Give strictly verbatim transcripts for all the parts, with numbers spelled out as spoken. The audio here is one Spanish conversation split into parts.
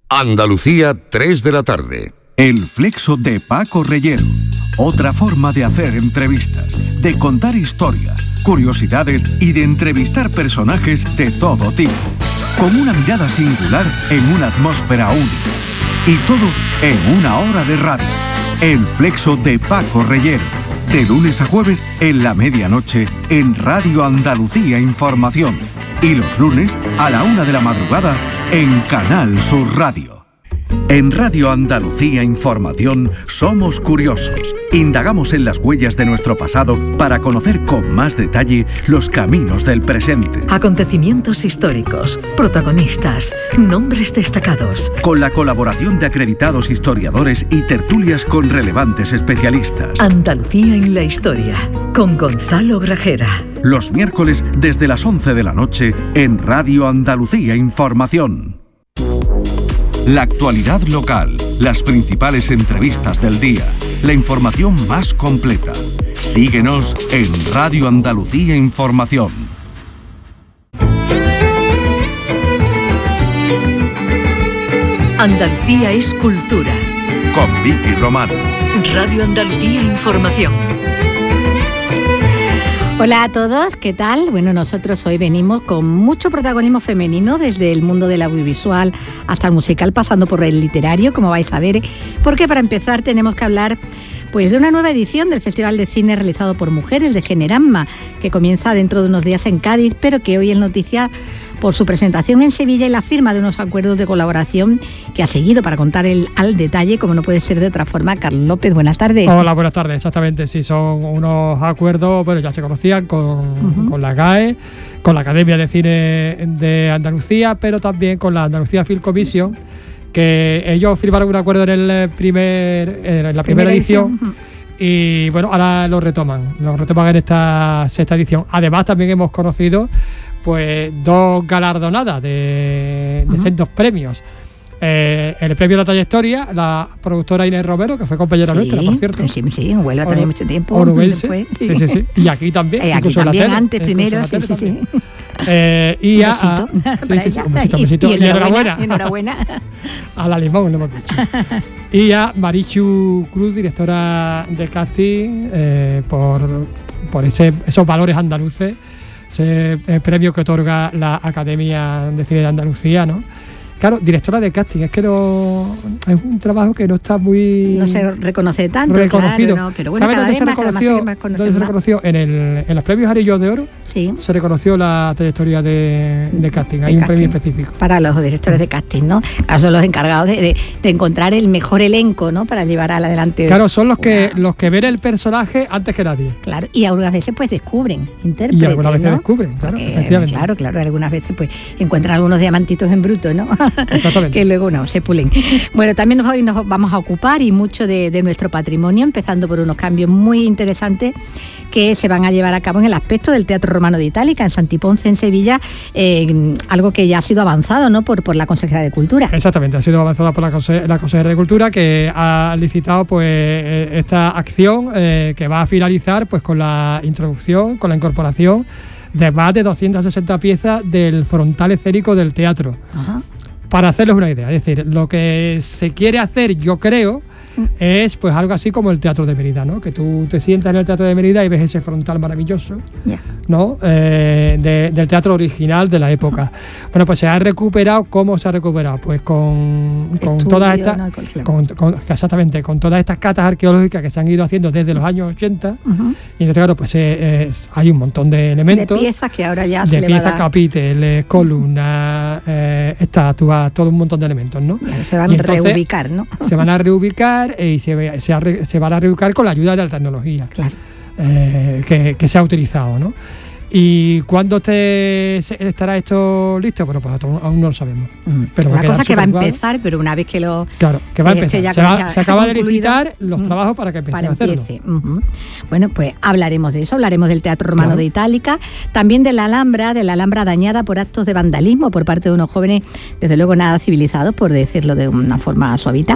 Andalucía, tres de la tarde. El Flexo de Paco Reyero. Otra forma de hacer entrevistas, de contar historias, curiosidades y de entrevistar personajes de todo tipo. Con una mirada singular en una atmósfera única. Y todo en una hora de radio. El Flexo de Paco Reyero. De lunes a jueves en la medianoche en Radio Andalucía Información. Y los lunes a la una de la madrugada en Canal Sur Radio. En Radio Andalucía Información somos curiosos. Indagamos en las huellas de nuestro pasado para conocer con más detalle los caminos del presente. Acontecimientos históricos, protagonistas, nombres destacados. Con la colaboración de acreditados historiadores y tertulias con relevantes especialistas. Andalucía en la historia, con Gonzalo Grajera. Los miércoles desde las once de la noche en Radio Andalucía Información. La actualidad local, las principales entrevistas del día, la información más completa. Síguenos en Radio Andalucía Información. Andalucía es cultura. Con Vicky Román. Radio Andalucía Información. Hola a todos, ¿qué tal? Bueno, nosotros hoy venimos con mucho protagonismo femenino, desde el mundo del audiovisual hasta el musical, pasando por el literario, como vais a ver, porque para empezar tenemos que hablar pues de una nueva edición del Festival de Cine realizado por mujeres de Generamma, que comienza dentro de unos días en Cádiz, pero que hoy es noticia por su presentación en Sevilla y la firma de unos acuerdos de colaboración que ha seguido para contar el, al detalle, como no puede ser de otra forma. Carlos López, buenas tardes. Hola, buenas tardes, exactamente, sí, son unos acuerdos, bueno, ya se conocían con, uh-huh. con la G A E, con la Academia de Cine de Andalucía, pero también con la Andalucía Film Commission, sí. que ellos firmaron un acuerdo en, el primer, en la primera, primera edición, edición. Uh-huh. Y bueno, ahora lo retoman, lo retoman en esta sexta edición. Además, también hemos conocido pues dos galardonadas de, de uh-huh. sendos premios. Eh, el premio de la trayectoria, la productora Inés Romero, que fue compañera sí, nuestra, por cierto. Sí, sí, en Huelva también mucho tiempo. Onubense, sí. sí, sí, sí. Y aquí también. Eh, aquí también, antes, primero, sí, sí, sí. Eh, y a, a, sí, sí, sí, un besito, un besito. Y, y, y enhorabuena. Y enhorabuena. A la Limón, le hemos dicho. Y a Marichu Cruz, directora de casting, eh, por, por ese, esos valores andaluces, ese eh, premio que otorga la Academia de Cine de Andalucía, ¿no? Claro, directora de casting, es que no, es un trabajo que no está muy... No se reconoce tanto, reconocido. Claro, no, pero bueno, cada vez más, cada más, más ¿Dónde se reconoció? En, el, en los premios Arillos de Oro, sí. se reconoció la trayectoria de, de casting, hay de un casting, premio específico. Para los directores de casting, ¿no? Claro, son los encargados de, de, de encontrar el mejor elenco, ¿no? Para llevar adelante... Claro, son los que, los que ven el personaje antes que nadie. Claro, y algunas veces pues descubren intérpretes, Y algunas veces ¿no? descubren, claro, Porque, efectivamente. Claro, claro, algunas veces pues encuentran algunos diamantitos en bruto, ¿no? Exactamente. Que luego no, se pulen. Bueno, también hoy nos vamos a ocupar y mucho de, de nuestro patrimonio, empezando por unos cambios muy interesantes que se van a llevar a cabo en el aspecto del Teatro Romano de Itálica, en Santiponce, en Sevilla, eh, algo que ya ha sido avanzado, ¿no? por, por la Consejera de Cultura. Exactamente, ha sido avanzado por la, conse- la Consejera de Cultura, que ha licitado pues esta acción eh, que va a finalizar pues con la introducción, con la incorporación de más de doscientas sesenta piezas del frontal escénico del teatro. Ajá. Para hacerles una idea, es decir, lo que se quiere hacer, yo creo, es pues algo así como el Teatro de Mérida, ¿no? Que tú te sientas en el Teatro de Mérida y ves ese frontal maravilloso, yeah. ¿no? Eh, de, del teatro original de la época. Bueno, pues se ha recuperado. ¿Cómo se ha recuperado? Pues con, con Estudio, todas estas, no, con, con, exactamente, con todas estas catas arqueológicas que se han ido haciendo desde los años ochenta. Uh-huh. Y entonces, claro, pues eh, es, hay un montón de elementos. De piezas que ahora ya de se le piezas, va a dar. capiteles, columnas, eh, estatuas, todo un montón de elementos, ¿no? Claro, se van a reubicar, ¿no? Se van a reubicar y se, se, se van a reubicar con la ayuda de la tecnología, claro. eh, que, que se ha utilizado, ¿no? ¿Y cuándo te, estará esto listo? Bueno, pues aún no lo sabemos. Mm. Pero una cosa que va a empezar, igual. Pero una vez que lo... Claro, que va a empezar. Ya, se, va, ya, se acaba de concluido. licitar los trabajos para que empiece para a hacerlo. Empiece. Uh-huh. Bueno, pues hablaremos de eso, hablaremos del Teatro Romano claro. de Itálica, también de la Alhambra, de la Alhambra dañada por actos de vandalismo por parte de unos jóvenes, desde luego nada civilizados, por decirlo de una forma suavita,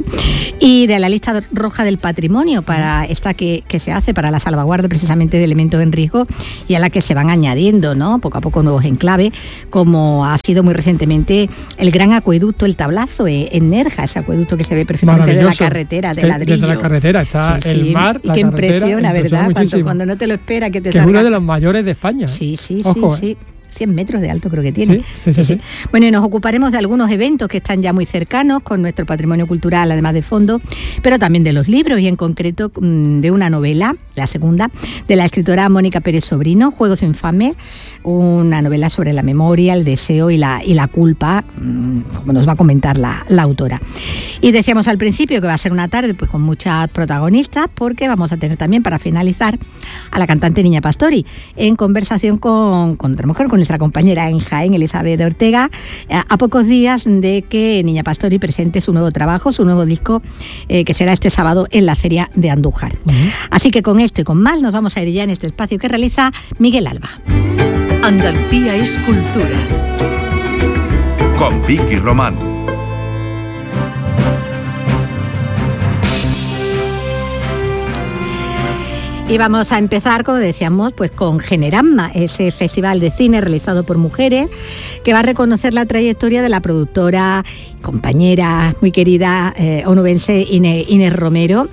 y de la lista roja del patrimonio, para esta que, que se hace para la salvaguarda precisamente de elementos en riesgo y a la que se van a añadiendo, ¿no?, poco a poco nuevos enclaves, como ha sido muy recientemente el gran acueducto El Tablazo en, en Nerja, ese acueducto que se ve perfectamente de la carretera, de ladrillo. Desde la carretera está sí, el sí, mar, y la que carretera, impresiona, ¿verdad? Cuando, cuando no te lo espera que te que salga. es uno de los mayores de España. Sí, sí, Ojo, sí, eh. sí. cien metros de alto creo que tiene. Sí, sí, sí, sí, sí. Bueno, y nos ocuparemos de algunos eventos que están ya muy cercanos con nuestro patrimonio cultural, además de fondo, pero también de los libros y en concreto de una novela, la segunda, de la escritora Mónica Pérez Sobrino, Juegos Infames, una novela sobre la memoria, el deseo y la, y la culpa, como nos va a comentar la, la autora. Y decíamos al principio que va a ser una tarde pues con muchas protagonistas, porque vamos a tener también, para finalizar, a la cantante Niña Pastori, en conversación con, con otra mujer, con nuestra compañera en Jaén, Elizabeth Ortega, a pocos días de que Niña Pastori presente su nuevo trabajo, su nuevo disco, eh, que será este sábado en la Feria de Andújar. Uh-huh. Así que con esto y con más nos vamos a ir ya en este espacio que realiza Miguel Alba. Andalucía es cultura. Con Vicky Román. Y vamos a empezar, como decíamos, pues con Generamma, ese festival de cine realizado por mujeres que va a reconocer la trayectoria de la productora, compañera muy querida eh, onubense Inés, Inés Romero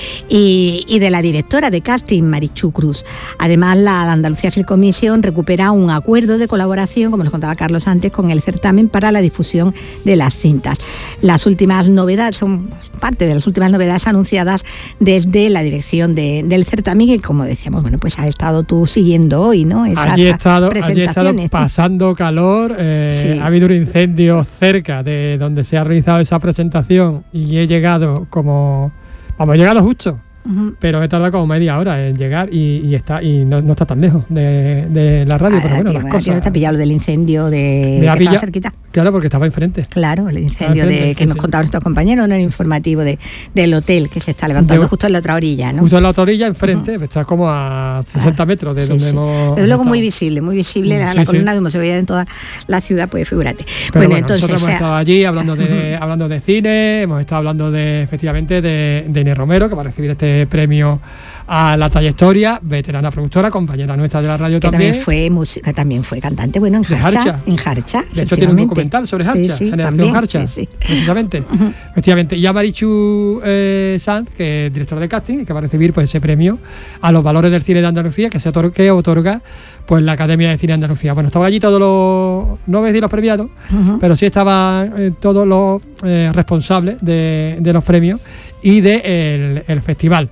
y, y de la directora de casting Marichu Cruz. Además, la Andalucía Film Commission recupera un acuerdo de colaboración, como nos contaba Carlos antes, con el certamen para la difusión de las cintas. Las últimas novedades son parte de las últimas novedades anunciadas desde la dirección de, del certamen, y como decíamos, bueno, pues has estado tú siguiendo hoy, ¿no? Esas allí he estado, presentaciones. allí he estado pasando calor, eh, sí. Ha habido un incendio cerca de donde se ha realizado esa presentación y he llegado como, vamos, he llegado justo. Uh-huh. Pero he tardado como media hora en llegar y, y está y no, no está tan lejos de, de la radio, ah, pero bueno, tío, las cosas. No está pillado del incendio de que estaba pilla, cerquita. Claro, porque estaba enfrente. Claro, el incendio enfrente, de que sí, nos sí. contaba nuestro compañero en el informativo de, del hotel que se está levantando de, justo en la otra orilla, ¿no? Justo en la otra orilla, enfrente, uh-huh. Está como a sesenta ah, metros de sí, donde sí. hemos. Desde luego muy visible, muy visible la, sí, la columna sí. como se veía en toda la ciudad, pues figúrate. Pero bueno, bueno, entonces nosotros hemos sea... estado allí hablando de hablando de cine, hemos estado hablando de efectivamente de, de Inés Romero, que va a recibir este premio a la trayectoria, veterana productora, compañera nuestra de la radio que también. También fue música, también fue cantante, bueno, en Jarcha, Jarcha. En Jarcha. De hecho tiene un documental sobre Jarcha, sí, sí, Generación también, Jarcha, sí, sí. precisamente. Uh-huh. Efectivamente. Y a Marichu eh, Sanz, que es directora de casting, que va a recibir pues ese premio a los valores del cine de Andalucía, que se otorga, que otorga pues la Academia de Cine de Andalucía. Bueno, estaban allí todos los, no voy a decir los premiados, uh-huh. pero sí estaban eh, todos los eh, responsables de, de los premios y del de el festival.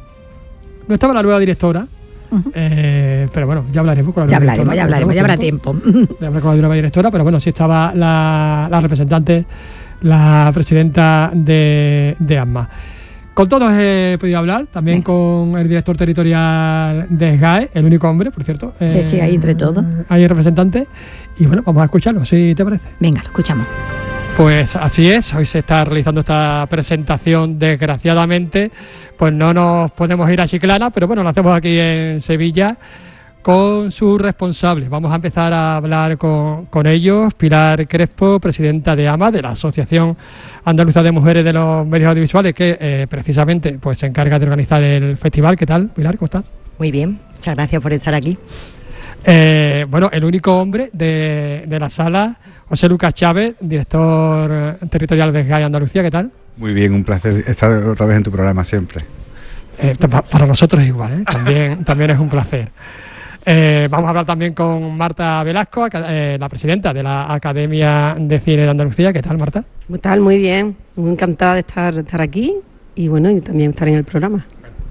No estaba la nueva directora, uh-huh. eh, pero bueno, ya hablaremos con la ya nueva hablaremos, directora. Ya hablaremos, ya habrá tiempo. Ya hablaremos con la nueva directora, pero bueno, sí estaba la, la representante, la presidenta de, de AMMA. Con todos he podido hablar, también Venga. Con el director territorial de S G A E, el único hombre, por cierto. Sí, eh, sí, ahí entre todos. Hay representantes, y bueno, vamos a escucharlo, si te parece. Venga, lo escuchamos. Pues así es, hoy se está realizando esta presentación, desgraciadamente, pues no nos podemos ir a Chiclana, pero bueno, lo hacemos aquí en Sevilla con sus responsables. Vamos a empezar a hablar con, con ellos. Pilar Crespo, presidenta de AMA, de la Asociación Andaluza de Mujeres de los Medios Audiovisuales, que eh, precisamente pues se encarga de organizar el festival. ¿Qué tal, Pilar? ¿Cómo estás? Muy bien, muchas gracias por estar aquí. Eh, bueno, el único hombre de, de la sala, José Lucas Chávez, director territorial de S G A E Andalucía, ¿qué tal? Muy bien, un placer estar otra vez en tu programa siempre. Eh, para nosotros es igual, ¿eh? también, también es un placer. Eh, vamos a hablar también con Marta Velasco, eh, la presidenta de la Academia de Cine de Andalucía. ¿Qué tal, Marta? ¿Qué tal? Muy bien, muy encantada de estar, de estar aquí y bueno, y también estar en el programa.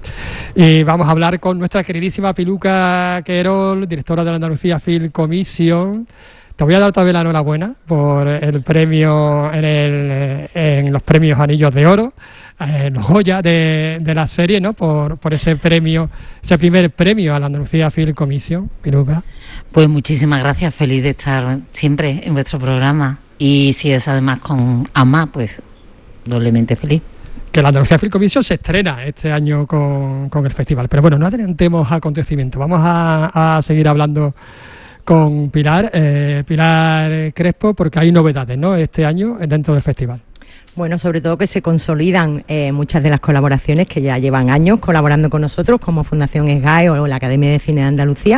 Y vamos a hablar con nuestra queridísima Piluca Querol, directora de la Andalucía Film Commission. Te voy a dar todavía la enhorabuena por el premio en, el, en los premios Anillos de Oro, eh, los Goya de, de la serie, ¿no? Por, por ese premio, ese primer premio a la Andalucía Film Commission, Piluca. Pues muchísimas gracias, feliz de estar siempre en vuestro programa. Y si es además con AMA, pues doblemente feliz. Que la Andalucía Film Commission se estrena este año con, con el festival. Pero bueno, no adelantemos acontecimientos. Vamos a, a seguir hablando con Pilar, eh, Pilar Crespo, porque hay novedades, ¿no?, este año dentro del festival. Bueno, sobre todo que se consolidan eh, muchas de las colaboraciones que ya llevan años colaborando con nosotros, como Fundación SGAE o la Academia de Cine de Andalucía,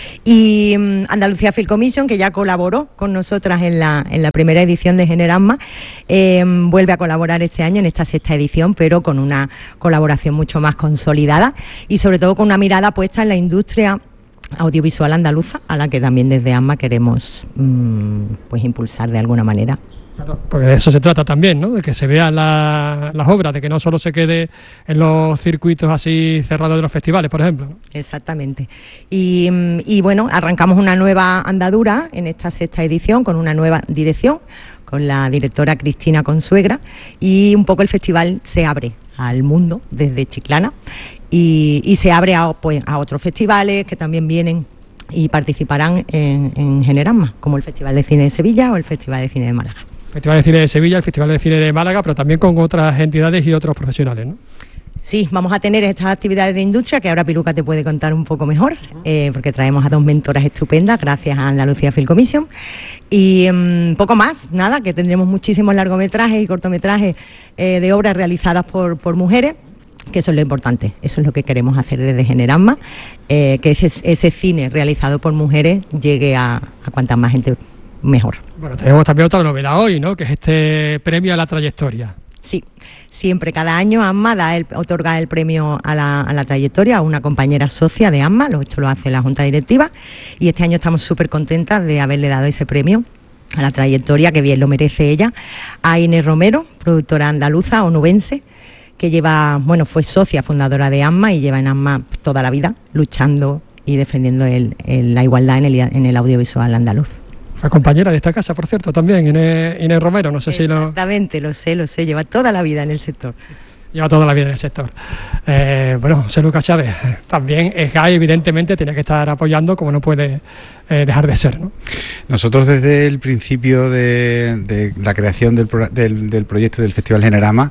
y um, Andalucía Film Commission, que ya colaboró con nosotras en la, en la primera edición de Generasma, eh, vuelve a colaborar este año en esta sexta edición, pero con una colaboración mucho más consolidada y sobre todo con una mirada puesta en la industria audiovisual andaluza, a la que también desde AMMA queremos mmm, pues impulsar de alguna manera. Claro, porque de eso se trata también, ¿no? De que se vean la, las obras, de que no solo se quede en los circuitos así cerrados de los festivales, por ejemplo, ¿no? Exactamente. Y, y bueno, arrancamos una nueva andadura en esta sexta edición con una nueva dirección, con la directora Cristina Consuegra, y un poco el festival se abre al mundo desde Chiclana y, y se abre a, pues, a otros festivales que también vienen y participarán en, en Generasma, como el Festival de Cine de Sevilla o el Festival de Cine de Málaga. Festival de Cine de Sevilla, el Festival de Cine de Málaga, pero también con otras entidades y otros profesionales, ¿no? Sí, vamos a tener estas actividades de industria que ahora Piluca te puede contar un poco mejor, eh, porque traemos a dos mentoras estupendas gracias a Andalucía Film Commission. Y um, poco más, nada, que tendremos muchísimos largometrajes y cortometrajes eh, de obras realizadas por, por mujeres, que eso es lo importante, eso es lo que queremos hacer desde Generasma, eh, que ese, ese cine realizado por mujeres llegue a, a cuanta más gente mejor. Bueno, tenemos también otra novedad hoy, ¿no? Que es este premio a la trayectoria. Sí, siempre, cada año AMMA da el, otorga el premio a la, a la trayectoria a una compañera socia de AMMA, esto lo hace la Junta Directiva, y este año estamos súper contentas de haberle dado ese premio a la trayectoria, que bien lo merece ella, a Inés Romero, productora andaluza, onubense, que lleva, bueno, fue socia fundadora de AMMA y lleva en AMMA toda la vida luchando y defendiendo el, el, la igualdad en el, en el audiovisual andaluz. Fue compañera de esta casa, por cierto, también, Inés, Inés Romero, no sé si lo... Exactamente, lo sé, lo sé, lleva toda la vida en el sector. Lleva toda la vida en el sector. Eh, bueno, José Lucas Chávez, también SGAE evidentemente tiene que estar apoyando, como no puede eh, dejar de ser, ¿no? Nosotros desde el principio de, de la creación del, del, del proyecto del Festival Generasma,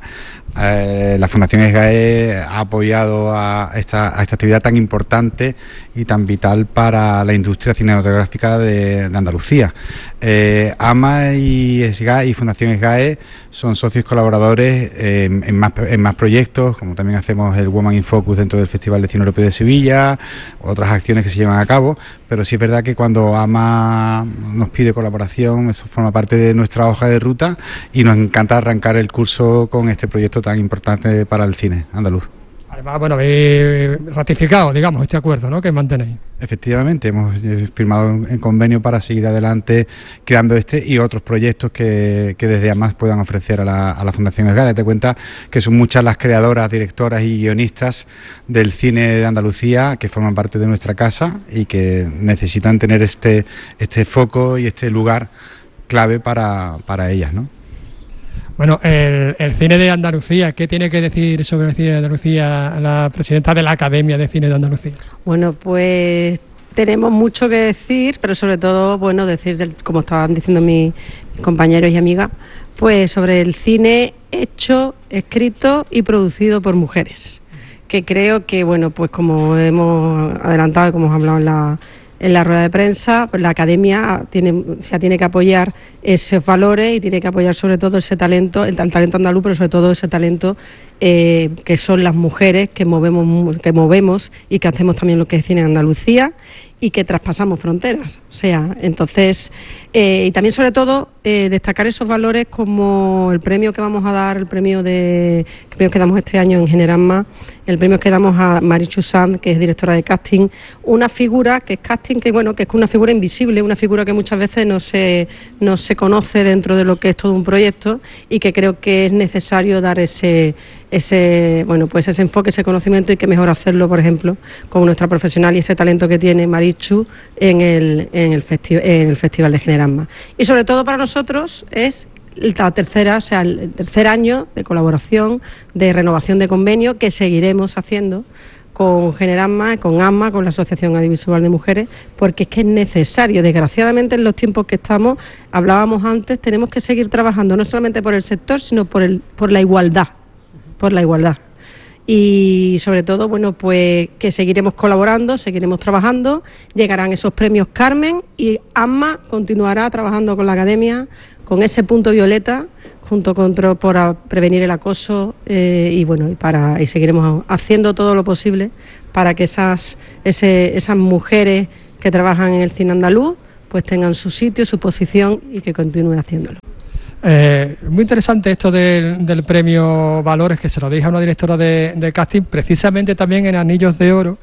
eh, la Fundación SGAE ha apoyado a esta, a esta actividad tan importante y tan vital para la industria cinematográfica de, de Andalucía. Eh, AMMA y SGAE y Fundación SGAE son socios colaboradores eh, en, en, más, en más proyectos, como también hacemos el Woman in Focus dentro del Festival de Cine Europeo de Sevilla, otras acciones que se llevan a cabo, pero sí es verdad que cuando AMMA nos pide colaboración, eso forma parte de nuestra hoja de ruta y nos encanta arrancar el curso con este proyecto tan importante para el cine andaluz. Además, bueno, habéis ratificado, digamos, este acuerdo, ¿no?, que mantenéis. Efectivamente, hemos firmado el convenio para seguir adelante creando este y otros proyectos que, que desde AMMA puedan ofrecer a la, a la Fundación SGAE. Date cuenta que son muchas las creadoras, directoras y guionistas del cine de Andalucía que forman parte de nuestra casa y que necesitan tener este, este foco y este lugar clave para, para ellas, ¿no? Bueno, el, el cine de Andalucía, ¿qué tiene que decir sobre el cine de Andalucía la presidenta de la Academia de Cine de Andalucía? Bueno, pues tenemos mucho que decir, pero sobre todo, bueno, decir, del, como estaban diciendo mis, mis compañeros y amigas, pues sobre el cine hecho, escrito y producido por mujeres, que creo que, bueno, pues como hemos adelantado y como hemos hablado en la... en la rueda de prensa, pues la Academia tiene, se tiene que apoyar esos valores y tiene que apoyar sobre todo ese talento, el, el talento andaluz, pero sobre todo ese talento eh, que son las mujeres que movemos, que movemos y que hacemos también lo que es cine en Andalucía y que traspasamos fronteras. O sea, entonces, eh, y también sobre todo eh, destacar esos valores como el premio que vamos a dar, el premio de el premio que damos este año en Generasma, el premio que damos a Marichu Sanz, que es directora de casting, una figura que es casting, que bueno, que es una figura invisible, una figura que muchas veces no se, no se conoce dentro de lo que es todo un proyecto y que creo que es necesario dar ese ese bueno pues ese enfoque, ese conocimiento y que mejor hacerlo, por ejemplo, con nuestra profesional y ese talento que tiene Marichu en el en el, festi- en el Festival de Generasma. Y sobre todo para nosotros es la tercera, o sea, el tercer año de colaboración, de renovación de convenio que seguiremos haciendo con Generasma, con AMMA, con la Asociación Audiovisual de Mujeres, porque es que es necesario. Desgraciadamente, en los tiempos que estamos, hablábamos antes, tenemos que seguir trabajando no solamente por el sector, sino por el por la igualdad, por la igualdad. Y sobre todo, bueno, pues que seguiremos colaborando, seguiremos trabajando, llegarán esos premios Carmen y AMMA continuará trabajando con la Academia, con ese punto violeta, junto con otros por prevenir el acoso eh, y bueno y para y seguiremos haciendo todo lo posible para que esas ese, esas mujeres que trabajan en el cine andaluz pues tengan su sitio, su posición y que continúen haciéndolo. Eh, muy interesante esto del, del premio Valores, que se lo dije a una directora de, de casting, precisamente también en Anillos de Oro.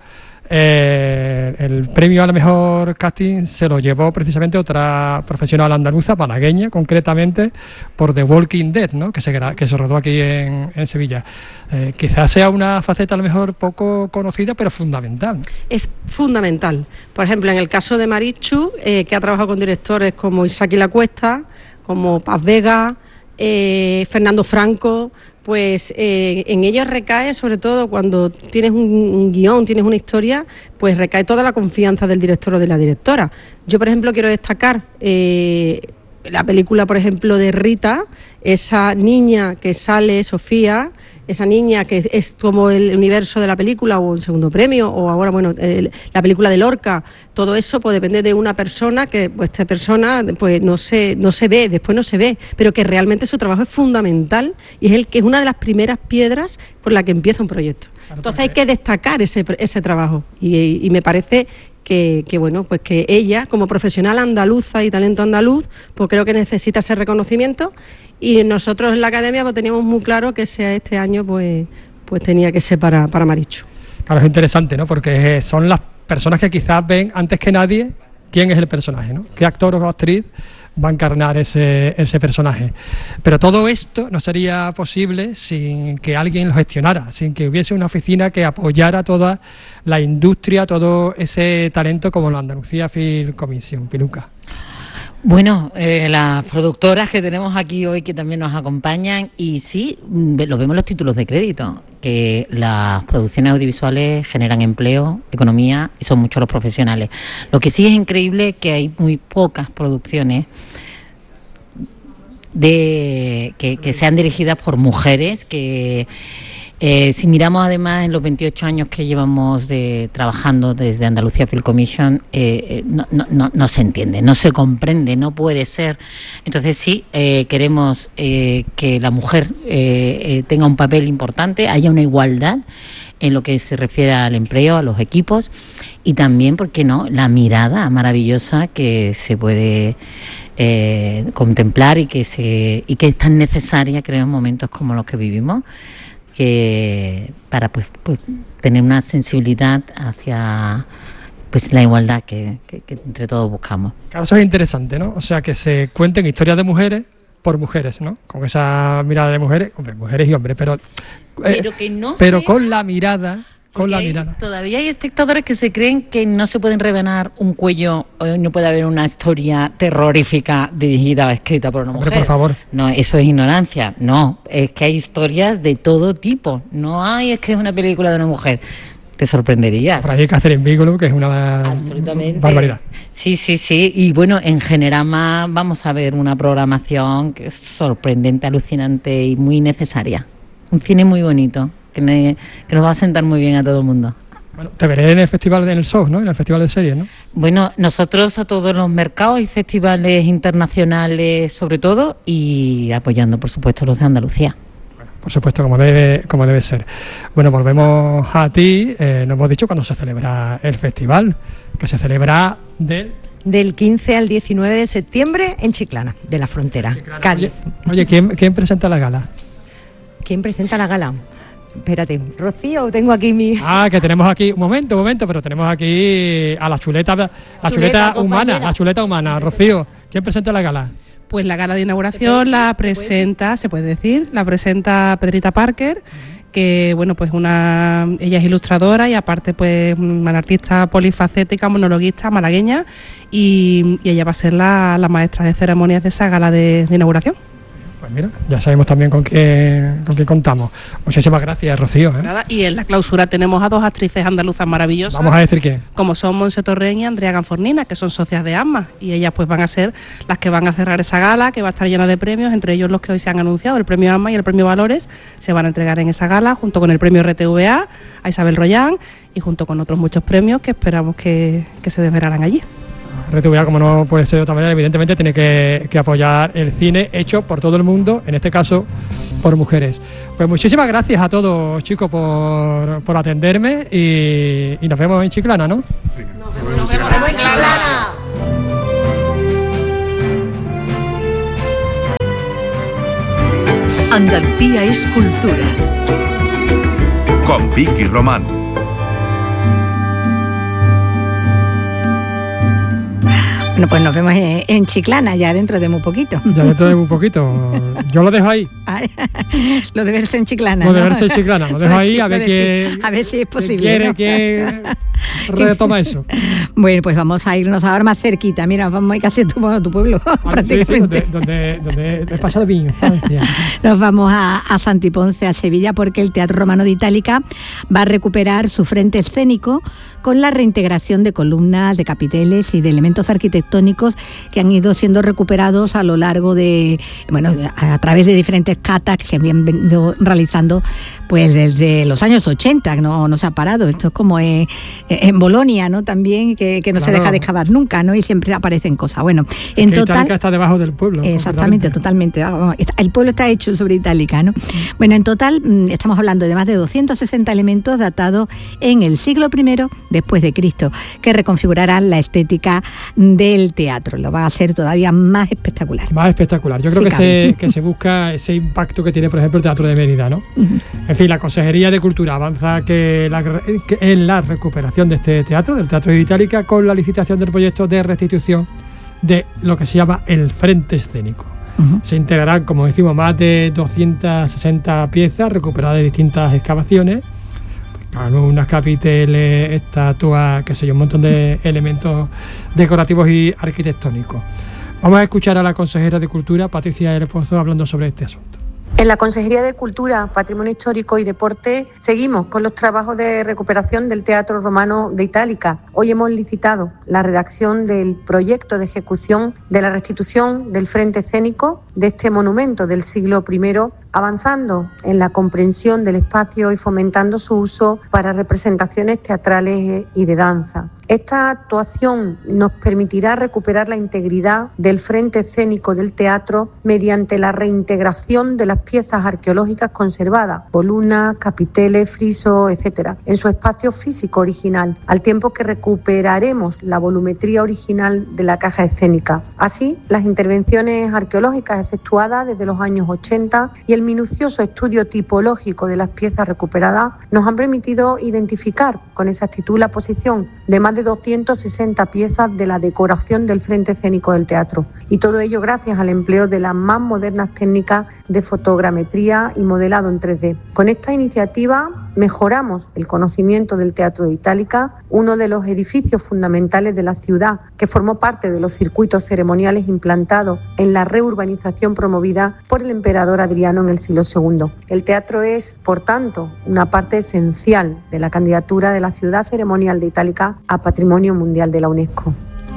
Eh, el premio a la mejor casting se lo llevó precisamente otra profesional andaluza, malagueña concretamente, por The Walking Dead, ¿no? que, se, que se rodó aquí en, en Sevilla. Eh, quizás sea una faceta a lo mejor poco conocida, pero fundamental. Es fundamental. Por ejemplo, en el caso de Marichu, eh, que ha trabajado con directores como Isaki La Cuesta, como Paz Vega, eh, Fernando Franco, pues eh, en ellos recae, sobre todo cuando tienes un, un guión, tienes una historia, pues recae toda la confianza del director o de la directora. Yo, por ejemplo, quiero destacar eh, la película, por ejemplo, de Rita, esa niña que sale, Sofía, esa niña que es, es como el universo de la película o el segundo premio, o ahora, bueno, el, la película de Lorca, todo eso pues depende de una persona que, pues esta persona pues no se, no se ve, después no se ve, pero que realmente su trabajo es fundamental y es el que es una de las primeras piedras por la que empieza un proyecto. Entonces hay que destacar ese, ese trabajo y, y me parece que, que bueno, pues que ella, como profesional andaluza y talento andaluz, pues creo que necesita ese reconocimiento. Y nosotros en la academia pues teníamos muy claro que ese, este año pues, pues tenía que ser para, para Marichu. Claro, es interesante, ¿no? Porque son las personas que quizás ven antes que nadie quién es el personaje, ¿no? Qué actor o actriz va a encarnar ese, ese personaje. Pero todo esto no sería posible sin que alguien lo gestionara, sin que hubiese una oficina que apoyara toda la industria, todo ese talento como la Andalucía Film Commission. Piluca. Bueno, eh, las productoras que tenemos aquí hoy que también nos acompañan y sí, lo vemos en los títulos de crédito, que las producciones audiovisuales generan empleo, economía y son muchos los profesionales. Lo que sí es increíble es que hay muy pocas producciones de que, que sean dirigidas por mujeres que... Eh, si miramos además en los veintiocho años que llevamos de, trabajando desde Andalucía Film Commission, eh, eh, no, no, no, no se entiende, no se comprende, no puede ser. Entonces sí, eh, queremos eh, que la mujer eh, eh, tenga un papel importante, haya una igualdad en lo que se refiere al empleo, a los equipos y también, ¿por qué no?, la mirada maravillosa que se puede eh, contemplar y que, se, y que es tan necesaria, creo, en momentos como los que vivimos, que para pues, pues tener una sensibilidad hacia pues la igualdad que, que, que entre todos buscamos. Claro, eso es interesante, ¿no? O sea, que se cuenten historias de mujeres por mujeres, ¿no? Con esa mirada de mujeres, hombre, mujeres y hombres, pero eh, pero, que no pero sé, con la mirada, con la hay, mirada. Todavía hay espectadores que se creen que no se pueden revelar un cuello, o no puede haber una historia terrorífica dirigida o escrita por una Hombre, mujer. por favor. No, eso es ignorancia. No, es que hay historias de todo tipo. No hay, es que es una película de una mujer. Te sorprenderías. Por ahí Catherine Bigelow, que es una Absolutamente. barbaridad. Sí, sí, sí. Y bueno, en Generama vamos a ver una programación que es sorprendente, alucinante y muy necesaria. Un cine muy bonito, que, ne, que nos va a sentar muy bien a todo el mundo. Bueno, te veré en el festival de en el S O C, ¿no? En el festival de series, ¿no? Bueno, nosotros a todos los mercados y festivales internacionales sobre todo y apoyando, por supuesto, los de Andalucía. Por supuesto, como debe, como debe ser. Bueno, volvemos a ti. Eh, nos hemos dicho cuándo se celebra el festival, que se celebra del... Del quince al diecinueve de septiembre en Chiclana, de la Frontera, Chiclana. Cádiz. Oye, oye ¿quién, ¿quién presenta la gala? ¿Quién presenta la gala? Espérate, Rocío, tengo aquí mi... Ah, que tenemos aquí, un momento, un momento, pero tenemos aquí a la chuleta, la chuleta, chuleta humana, compañera. la chuleta humana. Rocío, ¿quién presenta la gala? Pues la gala de inauguración la presenta, se puede decir, la presenta Pedrita Parker, que bueno, pues una ella es ilustradora y aparte pues una artista polifacética, monologuista, malagueña y, y ella va a ser la, la maestra de ceremonias de esa gala de, de inauguración. Pues mira, ya sabemos también con quién, con quién contamos. Muchísimas gracias, Rocío. ¿eh? Nada, y en la clausura tenemos a dos actrices andaluzas maravillosas. Vamos a decir quién. Como son Monse Torren y Andrea Ganfornina, que son socias de ASMA. Y ellas pues van a ser las que van a cerrar esa gala, que va a estar llena de premios, entre ellos los que hoy se han anunciado, el premio ASMA y el premio Valores, se van a entregar en esa gala, junto con el premio R T V A, a Isabel Royán, y junto con otros muchos premios que esperamos que, que se desvelarán allí. R T V A, como no puede ser de otra manera, evidentemente tiene que, que apoyar el cine hecho por todo el mundo, en este caso por mujeres. Pues muchísimas gracias a todos, chicos, por, por atenderme y, y nos vemos en Chiclana, ¿no? Nos vemos, nos vemos en Chiclana. Andalucía es cultura. Con Vicky Román. Bueno, pues nos vemos en, en Chiclana ya dentro de muy poquito. Ya dentro de muy poquito. Yo lo dejo ahí. Lo de verse en Chiclana. Lo de ¿no? verse en Chiclana. Lo dejo ahí a ver quién. A ver si es posible. Quiere, ¿no? quién retoma eso. Bueno, pues vamos a irnos ahora más cerquita. Mira, vamos a ir casi a tu, a tu pueblo, Ah, prácticamente. Sí, sí, donde, donde, donde he pasado mi infancia. Nos vamos a, a Santiponce, a Sevilla, porque el Teatro Romano de Itálica va a recuperar su frente escénico con la reintegración de columnas, de capiteles y de elementos arquitectónicos que han ido siendo recuperados a lo largo de, bueno, a, a través de diferentes catas que se habían venido realizando pues desde los años ochenta, que no, no se ha parado. Esto es como en, en Bolonia, ¿no? También, que, que no claro. se deja de excavar nunca, ¿no? Y siempre aparecen cosas. Bueno, en que total... Itálica está debajo del pueblo. Exactamente, totalmente. El pueblo está hecho sobre Itálica, ¿no? Bueno, en total estamos hablando de más de doscientos sesenta elementos datados en el siglo primero después de Cristo, que reconfigurarán la estética del teatro. Lo va a hacer todavía más espectacular. Más espectacular. Yo creo sí que, se, que se busca ese impacto que tiene, por ejemplo, el Teatro de Mérida, ¿no? Uh-huh. En fin, la Consejería de Cultura avanza que, la, que en la recuperación de este teatro, del Teatro de Itálica, con la licitación del proyecto de restitución de lo que se llama el Frente Escénico. Uh-huh. Se integrarán, como decimos, más de doscientas sesenta piezas recuperadas de distintas excavaciones, unas capiteles, estatuas, qué sé yo, un montón de elementos decorativos y arquitectónicos. Vamos a escuchar a la consejera de Cultura, Patricia del Pozo, hablando sobre este asunto. En la Consejería de Cultura, Patrimonio Histórico y Deporte seguimos con los trabajos de recuperación del Teatro Romano de Itálica. Hoy hemos licitado la redacción del proyecto de ejecución de la restitución del frente escénico de este monumento del siglo primero, avanzando en la comprensión del espacio y fomentando su uso para representaciones teatrales y de danza. Esta actuación nos permitirá recuperar la integridad del frente escénico del teatro mediante la reintegración de las piezas arqueológicas conservadas, columnas, capiteles, frisos, etcétera, en su espacio físico original, al tiempo que recuperaremos la volumetría original de la caja escénica. Así, las intervenciones arqueológicas efectuadas desde los años ochenta y el minucioso estudio tipológico de las piezas recuperadas nos han permitido identificar con exactitud la posición de más de doscientas sesenta piezas de la decoración del frente escénico del teatro, y todo ello gracias al empleo de las más modernas técnicas de fotogrametría y modelado en tres D. Con esta iniciativa mejoramos el conocimiento del Teatro de Itálica, uno de los edificios fundamentales de la ciudad que formó parte de los circuitos ceremoniales implantados en la reurbanización promovida por el emperador Adriano en el siglo segundo. El teatro es, por tanto, una parte esencial de la candidatura de la ciudad ceremonial de Itálica a Patrimonio Mundial de la UNESCO.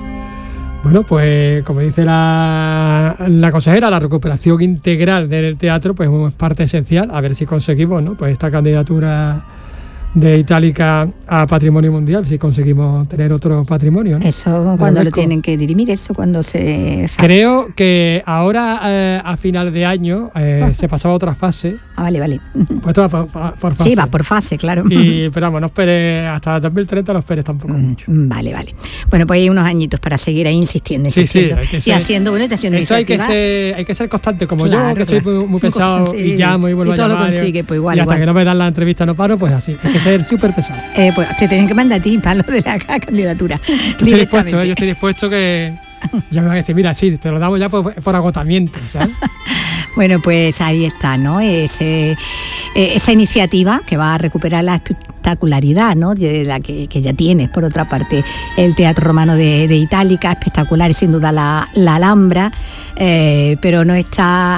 Bueno, pues como dice la, la consejera, la recuperación integral del teatro pues es parte esencial, a ver si conseguimos, ¿no?, pues esta candidatura de Itálica a Patrimonio Mundial, si conseguimos tener otro patrimonio, ¿no? Eso, cuando lo tienen que dirimir, eso cuando se... Creo que ahora, eh, a final de año, eh, se pasaba a otra fase. Ah, vale, vale. Pues esto va por, por fase. Sí, va por fase, claro. Y, pero vamos, no esperes, hasta dos mil treinta no esperes tampoco mucho. Vale, vale. Bueno, pues hay unos añitos para seguir ahí insistiendo, insistiendo. Sí, sí, hay que y ser, haciendo, bueno, y haciendo esto hay que, ser, hay que ser constante, como claro, yo, que claro. soy muy, muy pesado sí, y llamo y vuelvo y a llamar. Y todo lo consigue, pues igual. Y hasta igual. que no me dan la entrevista no paro, pues así. Hay que ser súper pesado. Eh, pues te tienen que mandar a ti para lo de la candidatura. Yo estoy dispuesto, ¿eh? yo estoy dispuesto que ya me van a decir, mira, sí, te lo damos ya por, por agotamiento, ¿sabes? Bueno, pues ahí está, ¿no? Ese, esa iniciativa que va a recuperar la espectacularidad, ¿no?, de la que, que ya tienes, por otra parte, el Teatro Romano de, de Itálica, espectacular y sin duda la, la Alhambra, eh, pero no está...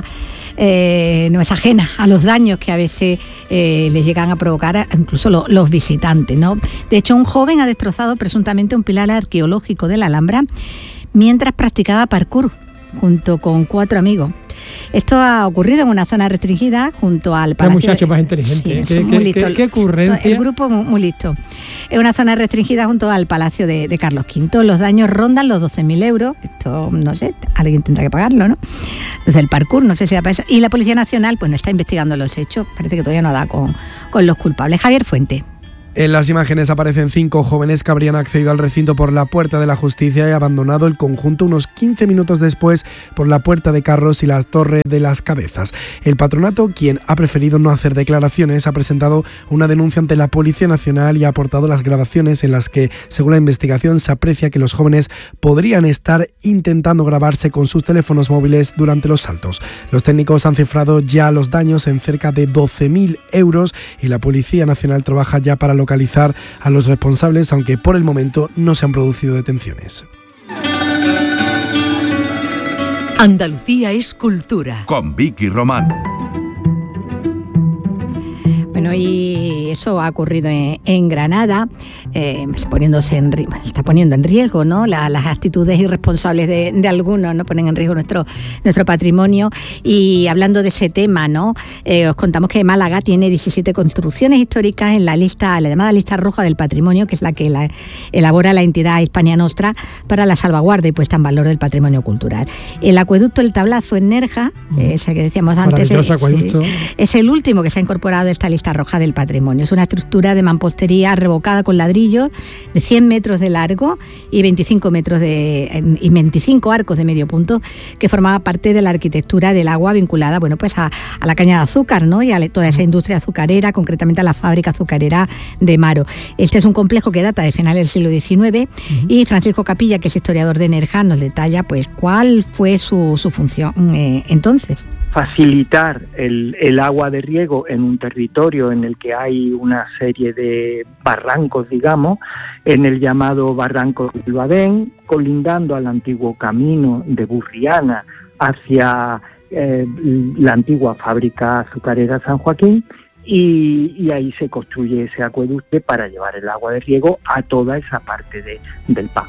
Eh, no es ajena a los daños que a veces eh, les llegan a provocar a, incluso lo, los visitantes, ¿no? De hecho, un joven ha destrozado presuntamente un pilar arqueológico de la Alhambra mientras practicaba parkour junto con cuatro amigos. Esto ha ocurrido en una zona restringida junto al Palacio... Qué muchacho más inteligente, sí, ¿eh? qué, qué, qué, qué ocurrencia. El grupo muy, muy listo. Es una zona restringida junto al Palacio de, de Carlos quinto. Los daños rondan los doce mil euros. Esto, no sé, alguien tendrá que pagarlo, ¿no? Desde el parkour, no sé si da para eso. Y la Policía Nacional, pues no está investigando los hechos. Parece que todavía no da con, con los culpables. Javier Fuente. En las imágenes aparecen cinco jóvenes que habrían accedido al recinto por la puerta de la justicia y abandonado el conjunto unos quince minutos después por la puerta de carros y la torre de las cabezas. El patronato, quien ha preferido no hacer declaraciones, ha presentado una denuncia ante la Policía Nacional y ha aportado las grabaciones en las que, según la investigación, se aprecia que los jóvenes podrían estar intentando grabarse con sus teléfonos móviles durante los saltos. Los técnicos han cifrado ya los daños en cerca de doce mil euros y la Policía Nacional trabaja ya para localizar a los responsables, aunque por el momento no se han producido detenciones. Andalucía es cultura. Con Vicky Román. Bueno, y eso ha ocurrido en, en Granada, eh, poniéndose en, está poniendo en riesgo, ¿no? La, las actitudes irresponsables de, de algunos, ¿no? Ponen en riesgo nuestro, nuestro patrimonio. Y hablando de ese tema, ¿no? Eh, os contamos que Málaga tiene diecisiete construcciones históricas en la lista, la llamada lista roja del patrimonio, que es la que la, elabora la entidad Hispania Nostra para la salvaguarda y puesta en valor del patrimonio cultural. El acueducto El Tablazo en Nerja, mm. ese que decíamos antes, es, acueducto. Sí, es el último que se ha incorporado a esta lista roja del patrimonio. Es una estructura de mampostería revocada con ladrillos de cien metros de largo y veinticinco metros de y veinticinco arcos de medio punto, que formaba parte de la arquitectura del agua vinculada, bueno, pues a, a la caña de azúcar, ¿no? Y a toda esa industria azucarera, concretamente a la fábrica azucarera de Maro. Este es un complejo que data de finales del siglo diecinueve uh-huh. y Francisco Capilla, que es historiador de Nerja, nos detalla pues cuál fue su, su función eh, entonces. Facilitar el, el agua de riego en un territorio en el que hay una serie de barrancos, digamos, en el llamado Barranco del Badén, colindando al antiguo camino de Burriana hacia eh, la antigua fábrica azucarera San Joaquín, y, y ahí se construye ese acueducto para llevar el agua de riego a toda esa parte de, del pago.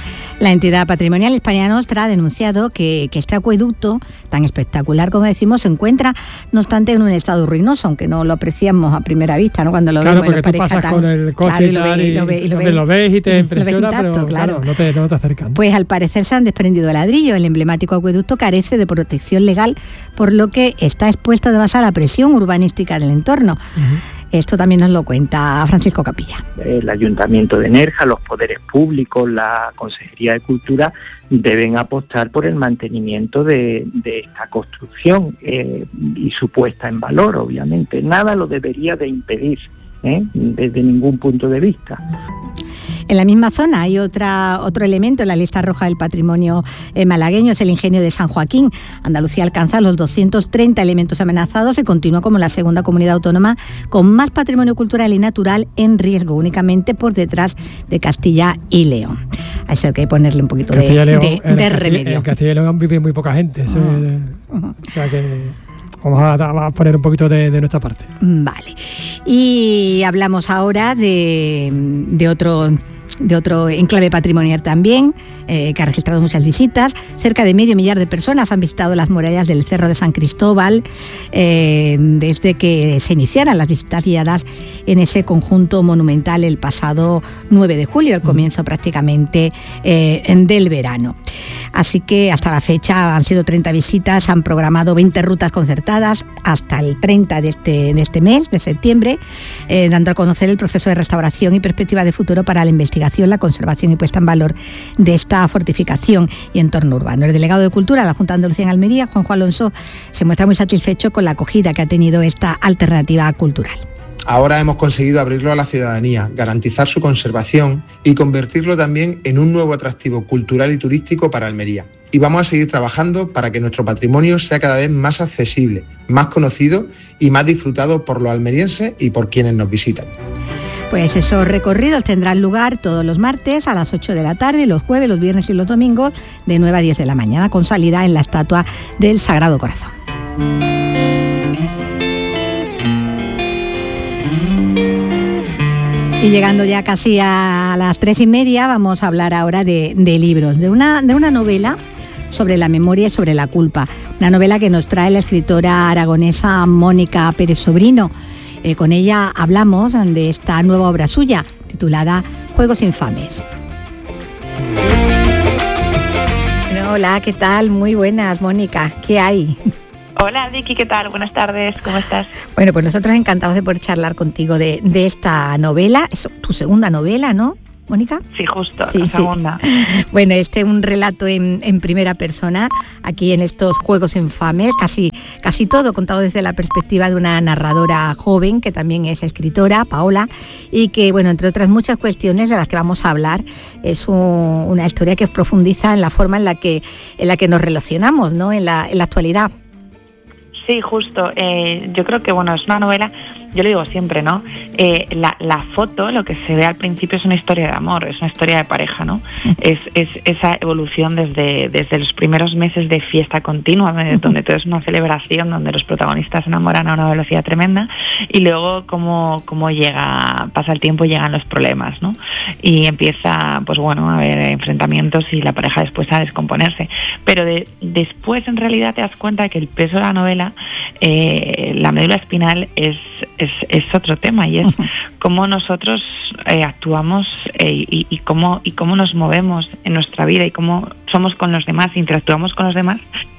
La entidad patrimonial Hispania Nostra ha denunciado que, que este acueducto, tan espectacular como decimos, se encuentra, no obstante, en un estado ruinoso, aunque no lo apreciamos a primera vista, ¿no? Cuando lo claro, vemos, porque tú pasas tan, con el coche claro, y, tal, y, lo ve, y, lo ve, lo ves y te impresiona, intacto, pero claro, claro, no, te, no te acercan. Pues al parecer se han desprendido de ladrillo. El emblemático acueducto carece de protección legal, por lo que está expuesto además a la presión urbanística del entorno. Uh-huh. Esto también nos lo cuenta Francisco Capilla. El Ayuntamiento de Nerja, los poderes públicos, la Consejería de Cultura deben apostar por el mantenimiento de, de esta construcción eh, y su puesta en valor, obviamente. Nada lo debería de impedir, ¿eh? desde ningún punto de vista. En la misma zona hay otra, otro elemento en la lista roja del patrimonio eh, malagueño, es el ingenio de San Joaquín. Andalucía alcanza los doscientos treinta elementos amenazados y continúa como la segunda comunidad autónoma con más patrimonio cultural y natural en riesgo, únicamente por detrás de Castilla y León. A eso hay que ponerle un poquito de, León, de, de en remedio. En Castilla y León vive muy poca gente, eso uh-huh. es, o sea que... Vamos a, a poner un poquito de, de nuestra parte. Vale. Y hablamos ahora de, de otro... de otro enclave patrimonial también, eh, que ha registrado muchas visitas. Cerca de medio millar de personas han visitado las murallas del Cerro de San Cristóbal eh, desde que se iniciaran las visitas guiadas en ese conjunto monumental el pasado nueve de julio, el comienzo prácticamente eh, del verano. Así que hasta la fecha han sido treinta visitas, han programado veinte rutas concertadas hasta el treinta de este, de este mes, de septiembre, eh, dando a conocer el proceso de restauración y perspectiva de futuro para la investigación, la conservación y puesta en valor de esta fortificación y entorno urbano. El delegado de Cultura de la Junta de Andalucía en Almería, Juanjo Alonso, se muestra muy satisfecho con la acogida que ha tenido esta alternativa cultural. Ahora hemos conseguido abrirlo a la ciudadanía, garantizar su conservación y convertirlo también en un nuevo atractivo cultural y turístico para Almería. Y vamos a seguir trabajando para que nuestro patrimonio sea cada vez más accesible, más conocido y más disfrutado por los almerienses y por quienes nos visitan. Pues esos recorridos tendrán lugar todos los martes a las ocho de la tarde, los jueves, los viernes y los domingos de nueve a diez de la mañana, con salida en la estatua del Sagrado Corazón. Y llegando ya casi a las tres y media, vamos a hablar ahora de, de libros, de una, de una novela sobre la memoria y sobre la culpa. Una novela que nos trae la escritora aragonesa Mónica Pérez Sobrino. Eh, con ella hablamos de esta nueva obra suya, titulada Juegos Infames. Bueno, hola, ¿qué tal? Muy buenas, Mónica. ¿Qué hay? Hola Vicky, ¿qué tal? Buenas tardes, ¿cómo estás? Bueno, pues nosotros encantados de poder charlar contigo de, de esta novela. Es tu segunda novela, ¿no, Mónica? Sí, justo, sí, la sí. segunda. Bueno, este es un relato en, en primera persona, aquí en estos Juegos Infames, casi, casi todo contado desde la perspectiva de una narradora joven, que también es escritora, Paola, y que, bueno, entre otras muchas cuestiones de las que vamos a hablar, es un, una historia que profundiza en la forma en la que, en la que nos relacionamos, ¿no?, en la, en la actualidad. Sí, justo. Eh, yo creo que, bueno, es una novela, yo lo digo siempre, ¿no? Eh, la, la foto, lo que se ve al principio es una historia de amor, es una historia de pareja, ¿no? Es, es esa evolución desde, desde los primeros meses de fiesta continua, donde, donde todo es una celebración, donde los protagonistas se enamoran a una velocidad tremenda, y luego cómo, cómo llega, pasa el tiempo y llegan los problemas, ¿no? Y empieza, pues bueno, a haber enfrentamientos y la pareja después a descomponerse. Pero de, después, en realidad, te das cuenta de que el peso de la novela, eh, la médula espinal, es Es, es otro tema, y es cómo nosotros eh, actuamos eh, y, y, cómo, y cómo nos movemos en nuestra vida y cómo somos con los demás, interactuamos con los demás,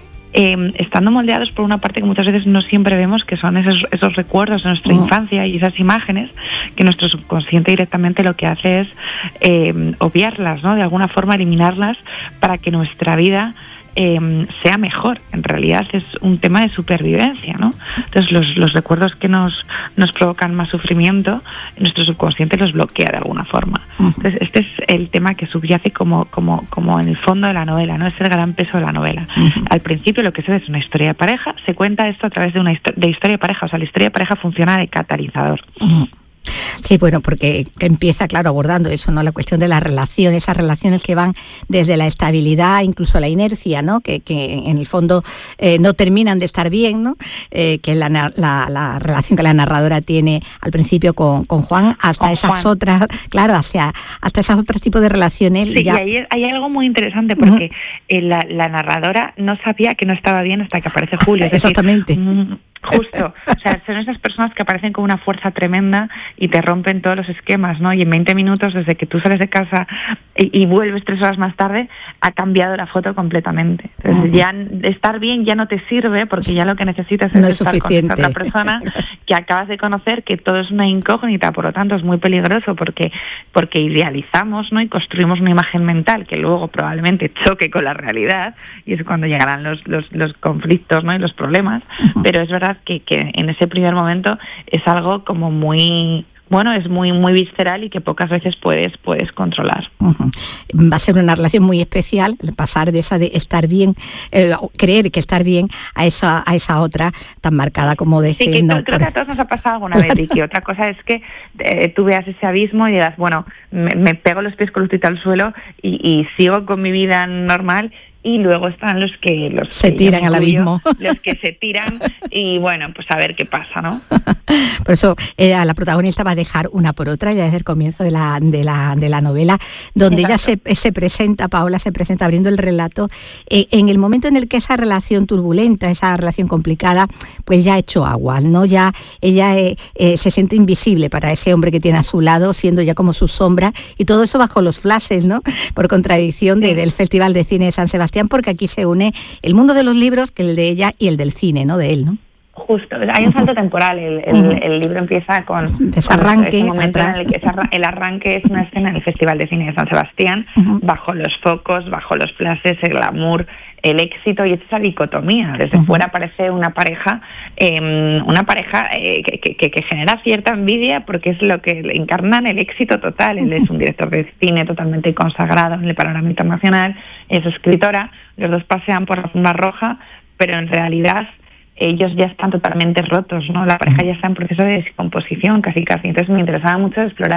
eh, estando moldeados por una parte que muchas veces no siempre vemos, que son esos, esos recuerdos de nuestra oh. infancia y esas imágenes que nuestro subconsciente directamente lo que hace es eh, obviarlas, ¿no? De alguna forma eliminarlas para que nuestra vida Eh, sea mejor. En realidad es un tema de supervivencia, ¿no? Entonces los, los recuerdos que nos, nos provocan más sufrimiento, nuestro subconsciente los bloquea de alguna forma. Entonces este es el tema que subyace como, como, como en el fondo de la novela, ¿no? Es el gran peso de la novela. Uh-huh. Al principio lo que se ve es una historia de pareja, se cuenta esto a través de una histo- de historia de pareja, o sea, la historia de pareja funciona de catalizador. Uh-huh. Sí, bueno, porque que empieza, claro, abordando eso, ¿no? La cuestión de las relaciones, esas relaciones que van desde la estabilidad, incluso la inercia, ¿no? Que, que en el fondo eh, no terminan de estar bien, ¿no? Eh, que es la, la, la relación que la narradora tiene al principio con, con Juan, hasta con esas Juan. otras, claro, hacia, hasta esos otros tipos de relaciones. Sí, ya... y ahí hay algo muy interesante, porque uh-huh. eh, la, la narradora no sabía que no estaba bien hasta que aparece Julio. Es Exactamente. Decir, mm, justo, o sea, son esas personas que aparecen con una fuerza tremenda y te rompen todos los esquemas, ¿no? Y en veinte minutos, desde que tú sales de casa y, y vuelves tres horas más tarde, ha cambiado la foto completamente. Entonces, uh-huh. ya estar bien ya no te sirve, porque ya lo que necesitas es, no es estar suficiente. con esa otra persona que acabas de conocer, que todo es una incógnita, por lo tanto es muy peligroso, porque porque idealizamos, ¿no? Y construimos una imagen mental que luego probablemente choque con la realidad, y es cuando llegarán los, los, los conflictos, ¿no? Y los problemas. Uh-huh. Pero es verdad Que, que en ese primer momento es algo como muy, bueno, es muy muy visceral y que pocas veces puedes puedes controlar. Uh-huh. Va a ser una relación muy especial, pasar de esa de estar bien, eh, creer que estar bien, a esa a esa otra tan marcada como decir. Sí, que no, creo por... que a todos nos ha pasado alguna vez, Vicky. Otra cosa es que eh, tú veas ese abismo y digas, bueno, me, me pego los pies con los pies al suelo y, y sigo con mi vida normal. Y luego están los que los se que tiran al abismo, los que se tiran y bueno, pues a ver qué pasa, ¿no? Por eso eh, a la protagonista va a dejar una por otra ya desde el comienzo de la de la de la novela, donde Exacto. ella se, se presenta, Paola se presenta abriendo el relato eh, en el momento en el que esa relación turbulenta, esa relación complicada, pues ya ha hecho aguas, ¿no? Ya ella eh, eh, se siente invisible para ese hombre que tiene a su lado, siendo ya como su sombra, y todo eso bajo los flashes, ¿no? Por contradicción de, del Festival de Cine de San Sebastián, porque aquí se une el mundo de los libros, que el de ella, y el del cine, ¿no? De él, ¿no? Justo, hay un salto temporal. El, el, uh-huh. el libro empieza con, Desarranque, con ese momento en el que el arranque es una escena en el Festival de Cine de San Sebastián, uh-huh. bajo los focos, bajo los flashes, el glamour, el éxito, y esa dicotomía. Desde uh-huh. fuera parece una pareja, eh, una pareja eh, que, que, que genera cierta envidia, porque es lo que encarnan el éxito total. Él es un director de cine totalmente consagrado en el panorama internacional, es escritora, los dos pasean por la alfombra roja, pero en realidad ellos ya están totalmente rotos, ¿no? La pareja ya está en proceso de descomposición, casi casi. Entonces me interesaba mucho explorar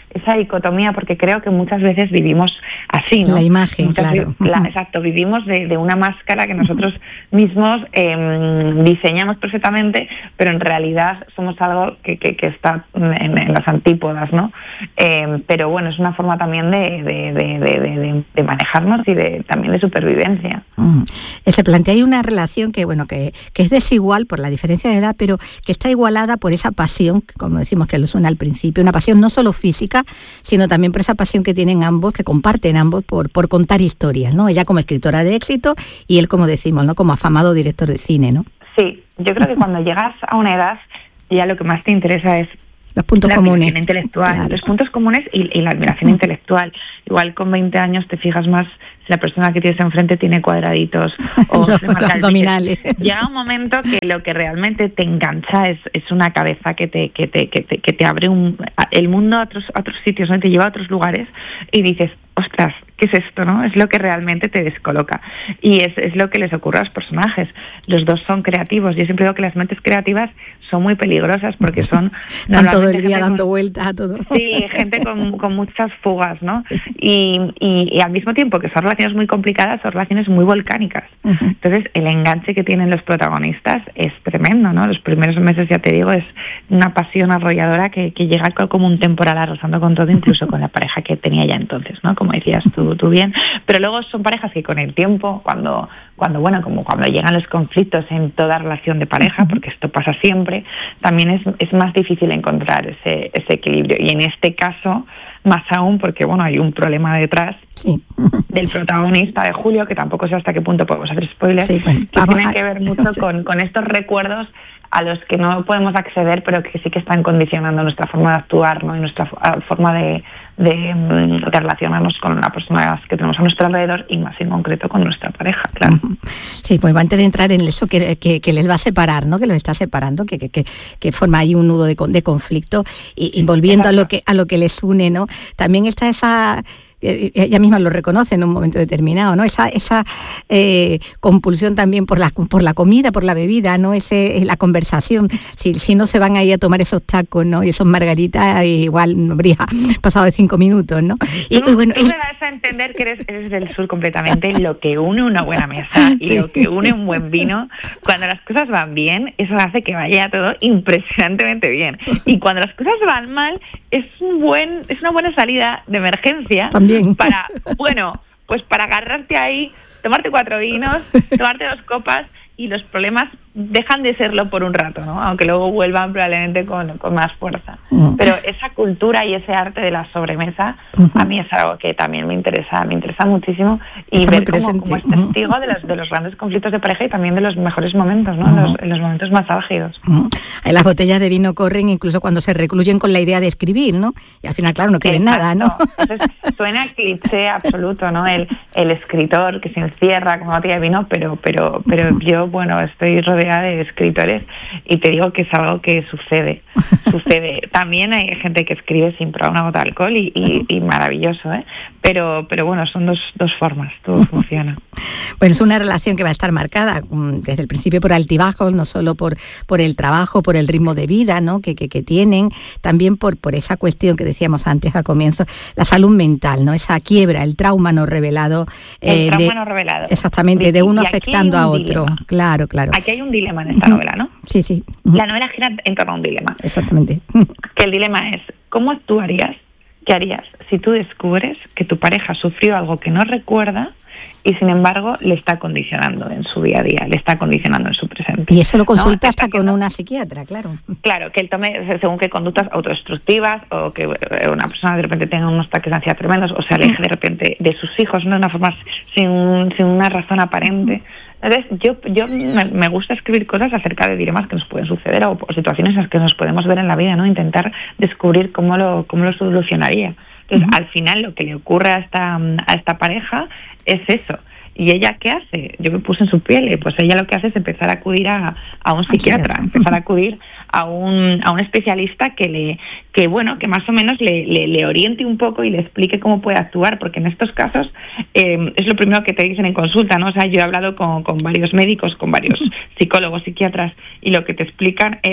esa dicotomía, porque creo que muchas veces vivimos así, ¿no? La imagen, muchas claro. veces, la, exacto, vivimos de, de una máscara que nosotros mismos eh, diseñamos perfectamente, pero en realidad somos algo que, que, que está en, en las antípodas, ¿no? Eh, pero bueno, es una forma también de, de, de, de, de, de manejarnos y de también de supervivencia. Mm. Se plantea ahí una relación que, bueno, que, que es desigual por la diferencia de edad, pero que está igualada por esa pasión, como decimos que lo suena al principio, una pasión no solo física, sino también por esa pasión que tienen ambos, que comparten ambos por, por contar historias, ¿no? Ella como escritora de éxito y él, como decimos, ¿no? Como afamado director de cine, ¿no? Sí, yo creo que cuando llegas a una edad ya lo que más te interesa es los puntos la comunes. admiración intelectual, Claro. los puntos comunes y, y la admiración intelectual. Igual con veinte años te fijas más si la persona que tienes enfrente tiene cuadraditos o Los se marca el abdominales. bíceps. Llega un momento que lo que realmente te engancha es, es una cabeza que te, que te, que te, que te abre un, el mundo a otros, a otros sitios, ¿no? Te lleva a otros lugares y dices, ostras, ¿qué es esto, no? Es lo que realmente te descoloca. Y es, es lo que les ocurre a los personajes. Los dos son creativos. Yo siempre digo que las mentes creativas son muy peligrosas porque son... Están todo el día gente dando con, vueltas a todo. Sí, gente con, con muchas fugas, ¿no? Y, y, y al mismo tiempo que son relaciones muy complicadas, son relaciones muy volcánicas. Uh-huh. Entonces, el enganche que tienen los protagonistas es tremendo, ¿no? Los primeros meses, ya te digo, es una pasión arrolladora que, que llega como un temporal arrasando con todo, incluso con la pareja que tenía ya entonces, ¿no? Como decías tú, tú bien. Pero luego son parejas que con el tiempo, cuando... cuando bueno, como cuando llegan los conflictos en toda relación de pareja, porque esto pasa siempre, también es, es más difícil encontrar ese, ese equilibrio. Y en este caso, más aún, porque bueno, hay un problema detrás sí. del protagonista de Julio, que tampoco sé hasta qué punto podemos hacer spoilers, sí, bueno, que vamos, tienen que ver mucho sí. con, con estos recuerdos a los que no podemos acceder, pero que sí que están condicionando nuestra forma de actuar, ¿no? Y nuestra forma de, de, de relacionarnos con las personas que tenemos a nuestro alrededor y más en concreto con nuestra pareja, claro. Sí, pues antes de entrar en eso que, que, que les va a separar, ¿no? Que los está separando, que, que, que forma ahí un nudo de, de conflicto y, y volviendo Exacto. a lo que a lo que les une, ¿no? También está esa... ella misma lo reconoce en un momento determinado, ¿no? Esa esa eh, compulsión también por la por la comida, por la bebida, ¿no? Ese la conversación. Si si no se van ahí a tomar esos tacos, ¿no? Y esos margaritas, igual no habría pasado de cinco minutos, ¿no? Y, tú, y bueno, tú me vas a entender que eres, eres del sur completamente. Lo que une una buena mesa y sí. lo que une un buen vino, cuando las cosas van bien, eso hace que vaya todo impresionantemente bien. Y cuando las cosas van mal, es un buen es una buena salida de emergencia. También. Para, bueno, pues para agarrarte ahí, tomarte cuatro vinos, tomarte dos copas y los problemas dejan de serlo por un rato, ¿no? Aunque luego vuelvan probablemente con, con más fuerza. Uh-huh. Pero esa cultura y ese arte de la sobremesa, uh-huh. a mí es algo que también me interesa, me interesa muchísimo y Está ver cómo, cómo es testigo uh-huh. de, los, de los grandes conflictos de pareja y también de los mejores momentos, ¿no? Uh-huh. los, en los momentos más álgidos. Uh-huh. Las botellas de vino corren incluso cuando se recluyen con la idea de escribir, ¿no? Y al final, claro, no quieren nada, ¿no? Entonces, suena cliché absoluto, ¿no? El, el escritor que se encierra con una botella de vino, pero, pero, pero uh-huh. yo, bueno, estoy rodeada de escritores y te digo que es algo que sucede sucede también hay gente que escribe sin probar una gota de alcohol y, y, y maravilloso, ¿eh? pero pero bueno, son dos, dos formas, todo funciona. Bueno, es una relación que va a estar marcada desde el principio por altibajos, no solo por por el trabajo, por el ritmo de vida, ¿no? que, que, que tienen, también por, por esa cuestión que decíamos antes al comienzo, la salud mental, ¿no? Esa quiebra, el trauma no revelado. El eh, trauma de, no revelado. Exactamente, y, de uno afectando a otro. Dilema. Claro, claro. Aquí hay un dilema en esta uh-huh. novela, ¿no? Sí, sí. Uh-huh. La novela gira en torno a un dilema. Exactamente. Que el dilema es, ¿cómo actuarías, qué harías si tú descubres que tu pareja sufrió algo que no recuerda y sin embargo le está condicionando en su día a día, le está condicionando en su presente? Y eso lo consulta ¿no? hasta con no. una psiquiatra, claro. Claro, que él tome según qué conductas autodestructivas o que una persona de repente tenga unos ataques de ansiedad tremendos o se aleje de repente de sus hijos, no de una forma sin, sin una razón aparente. Entonces, yo, yo me, me gusta escribir cosas acerca de dilemas que nos pueden suceder o, o situaciones en las que nos podemos ver en la vida, ¿no? Intentar descubrir cómo lo, cómo lo solucionaría. Entonces, uh-huh. al final, lo que le ocurre a esta, a esta pareja es eso. ¿Y ella qué hace? Yo me puse en su piel y pues ella lo que hace es empezar a acudir a, a un psiquiatra, sí, empezar a acudir a un, a un especialista que le que bueno que más o menos le, le, le oriente un poco y le explique cómo puede actuar, porque en estos casos eh, es lo primero que te dicen en consulta, ¿no? O sea, yo he hablado con, con varios médicos, con varios psicólogos, psiquiatras, y lo que te explican es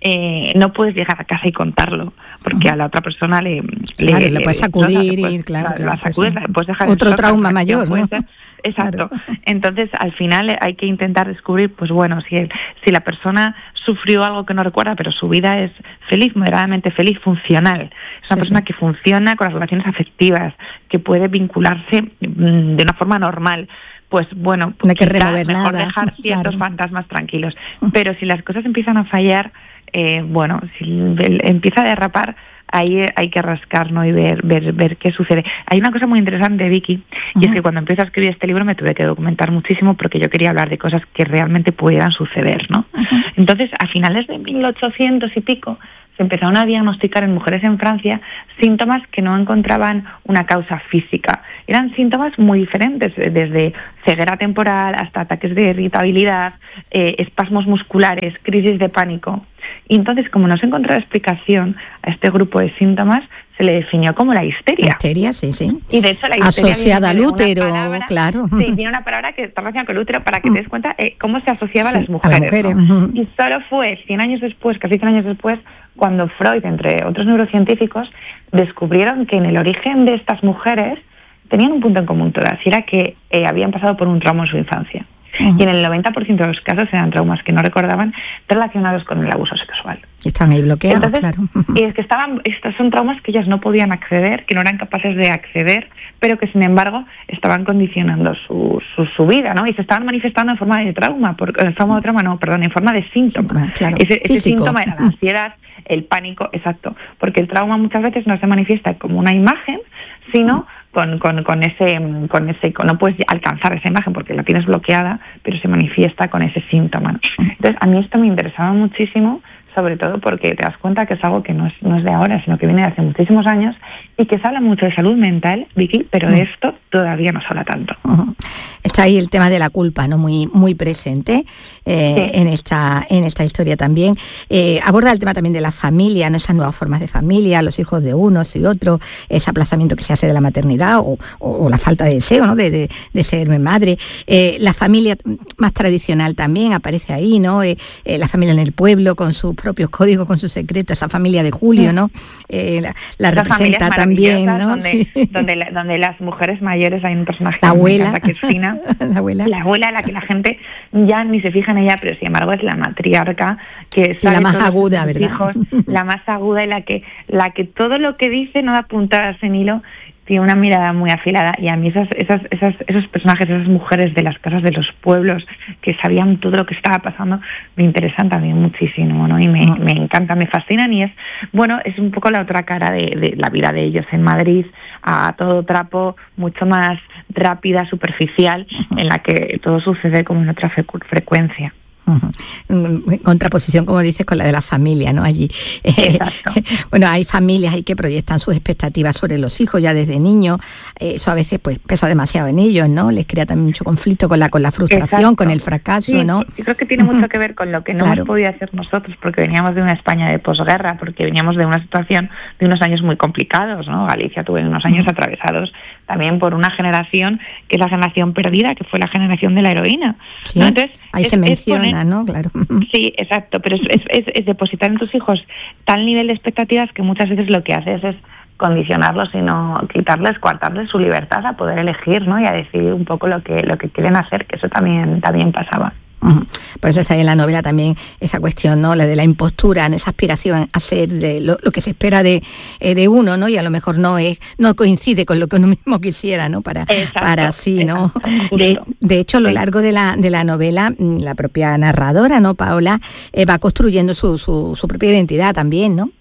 eh, no puedes llegar a casa y contarlo, porque uh-huh. a la otra persona le... Claro, le, le, le puedes sacudir y, claro, la, claro, la sacudes, pues, la puedes dejar otro en shock, trauma mayor, ¿no? Ser, exacto. Claro. Entonces, al final hay que intentar descubrir, pues bueno, si, el, si la persona sufrió algo que no recuerda, pero su vida es feliz, moderadamente feliz, funcional. Es una sí, persona sí. que funciona con las relaciones afectivas, que puede vincularse de una forma normal. Pues bueno, no hay que remover mejor nada. dejar ciertos Claro. fantasmas tranquilos. Pero si las cosas empiezan a fallar, eh, bueno, si empieza a derrapar, ahí hay que rascar, ¿no? Y ver, ver, ver qué sucede. Hay una cosa muy interesante, Vicky, y uh-huh. es que cuando empecé a escribir este libro me tuve que documentar muchísimo porque yo quería hablar de cosas que realmente pudieran suceder, ¿no? Uh-huh. Entonces, a finales de mil ochocientos y pico, se empezaron a diagnosticar en mujeres en Francia síntomas que no encontraban una causa física. Eran síntomas muy diferentes, desde ceguera temporal hasta ataques de irritabilidad, eh, espasmos musculares, crisis de pánico. Y entonces, como no se encontraba explicación a este grupo de síntomas, se le definió como la histeria. La histeria, sí, sí. Y de hecho la histeria asociada al útero, palabra, claro. Sí, tiene una palabra que está relacionada con el útero para que te des cuenta eh, cómo se asociaba sí, a las mujeres. A las mujeres. ¿no? Uh-huh. Y solo fue cien años después, casi cien años después, cuando Freud, entre otros neurocientíficos, descubrieron que en el origen de estas mujeres tenían un punto en común todas, y era que eh, habían pasado por un trauma en su infancia. Uh-huh. Y en el noventa por ciento de los casos eran traumas que no recordaban relacionados con el abuso sexual. Y estaban ahí bloqueados, Entonces, claro. Y es que estaban, estos son traumas que ellas no podían acceder, que no eran capaces de acceder, pero que sin embargo estaban condicionando su, su, su vida, ¿no? Y se estaban manifestando en forma de trauma, por, en forma de trauma, no, perdón, en forma de síntoma. síntoma claro. Ese, ese síntoma era la ansiedad, el pánico, exacto, porque el trauma muchas veces no se manifiesta como una imagen, sino con, con, con ese, con ese, con, no puedes alcanzar esa imagen porque la tienes bloqueada, pero se manifiesta con ese síntoma. Entonces, a mí esto me interesaba muchísimo, sobre todo porque te das cuenta que es algo que no es, no es de ahora, sino que viene de hace muchísimos años y que se habla mucho de salud mental, Vicky, pero de esto todavía no se habla tanto. Uh-huh. Está ahí el tema de la culpa, ¿no? Muy muy presente eh, sí. en esta en esta historia también. Eh, aborda el tema también de la familia, ¿no? Esas nuevas formas de familia, los hijos de unos y otros, ese aplazamiento que se hace de la maternidad o, o, o la falta de deseo, ¿no? De, de, de ser madre. Eh, la familia más tradicional también aparece ahí, ¿no? Eh, eh, la familia en el pueblo con sus propios códigos, con sus secretos, esa familia de Julio, ¿no? Eh, la, la representa también, ¿no? Donde, sí. donde, la, donde las mujeres mayores, hay un personaje la abuela, que es Fina, la abuela, la abuela, la que la gente ya ni se fija en ella, pero sin embargo es la matriarca que sabe la más aguda, ¿verdad? Hijos, la más aguda y la que, la que todo lo que dice no da puntadas en hilo. Tiene una mirada muy afilada y a mí esas, esas, esas, esos personajes, esas mujeres de las casas de los pueblos que sabían todo lo que estaba pasando, me interesan también muchísimo, ¿no? Y me, uh-huh. me encanta, me fascinan y es, bueno, es un poco la otra cara de, de la vida de ellos en Madrid, a todo trapo, mucho más rápida, superficial, uh-huh. en la que todo sucede como en otra frecu- frecuencia. Uh-huh. En contraposición, como dices, con la de la familia, ¿no? Allí. Exacto. Bueno, hay familias ahí que proyectan sus expectativas sobre los hijos ya desde niños. Eso a veces pues pesa demasiado en ellos, ¿no? Les crea también mucho conflicto con la con la frustración, Exacto. con el fracaso, sí, ¿no? Yo creo que tiene uh-huh. mucho que ver con lo que no claro. hemos podido hacer nosotros, porque veníamos de una España de posguerra, porque veníamos de una situación de unos años muy complicados, ¿no? Galicia tuvo unos años uh-huh. atravesados también por una generación que es la generación perdida, que fue la generación de la heroína. Sí, ¿no? Entonces, ahí es, se menciona, es poner, ¿no? Claro. Sí, exacto, pero es, es, es, es depositar en tus hijos tal nivel de expectativas que muchas veces lo que haces es condicionarlos y no quitarles, coartarles su libertad a poder elegir, ¿no? Y a decidir un poco lo que lo que quieren hacer, que eso también también pasaba. Uh-huh. Por eso está ahí en la novela también esa cuestión, ¿no? La de la impostura, ¿no? Esa aspiración a ser de lo, lo que se espera de, eh, de uno, ¿no? Y a lo mejor no es no coincide con lo que uno mismo quisiera, ¿no? Para exacto, para sí, ¿no? Exacto, de, de hecho, a lo largo de la de la novela, la propia narradora, ¿no? Paola eh, va construyendo su, su su propia identidad también, ¿no?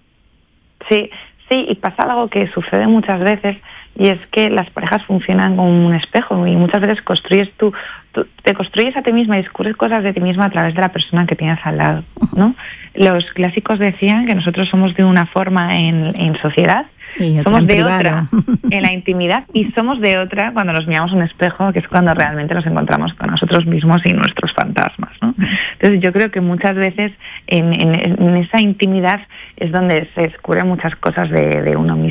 Sí, sí, y pasa algo que sucede muchas veces. Y es que las parejas funcionan como un espejo y muchas veces construyes tú, tú, te construyes a ti misma y descubres cosas de ti misma a través de la persona que tienes al lado, ¿no? Los clásicos decían que nosotros somos de una forma en, en sociedad, somos de privado. Otra en la intimidad y somos de otra cuando nos miramos un espejo, que es cuando realmente nos encontramos con nosotros mismos y nuestros fantasmas, ¿no? Entonces yo creo que muchas veces en, en, en esa intimidad es donde se descubren muchas cosas de, de uno mismo.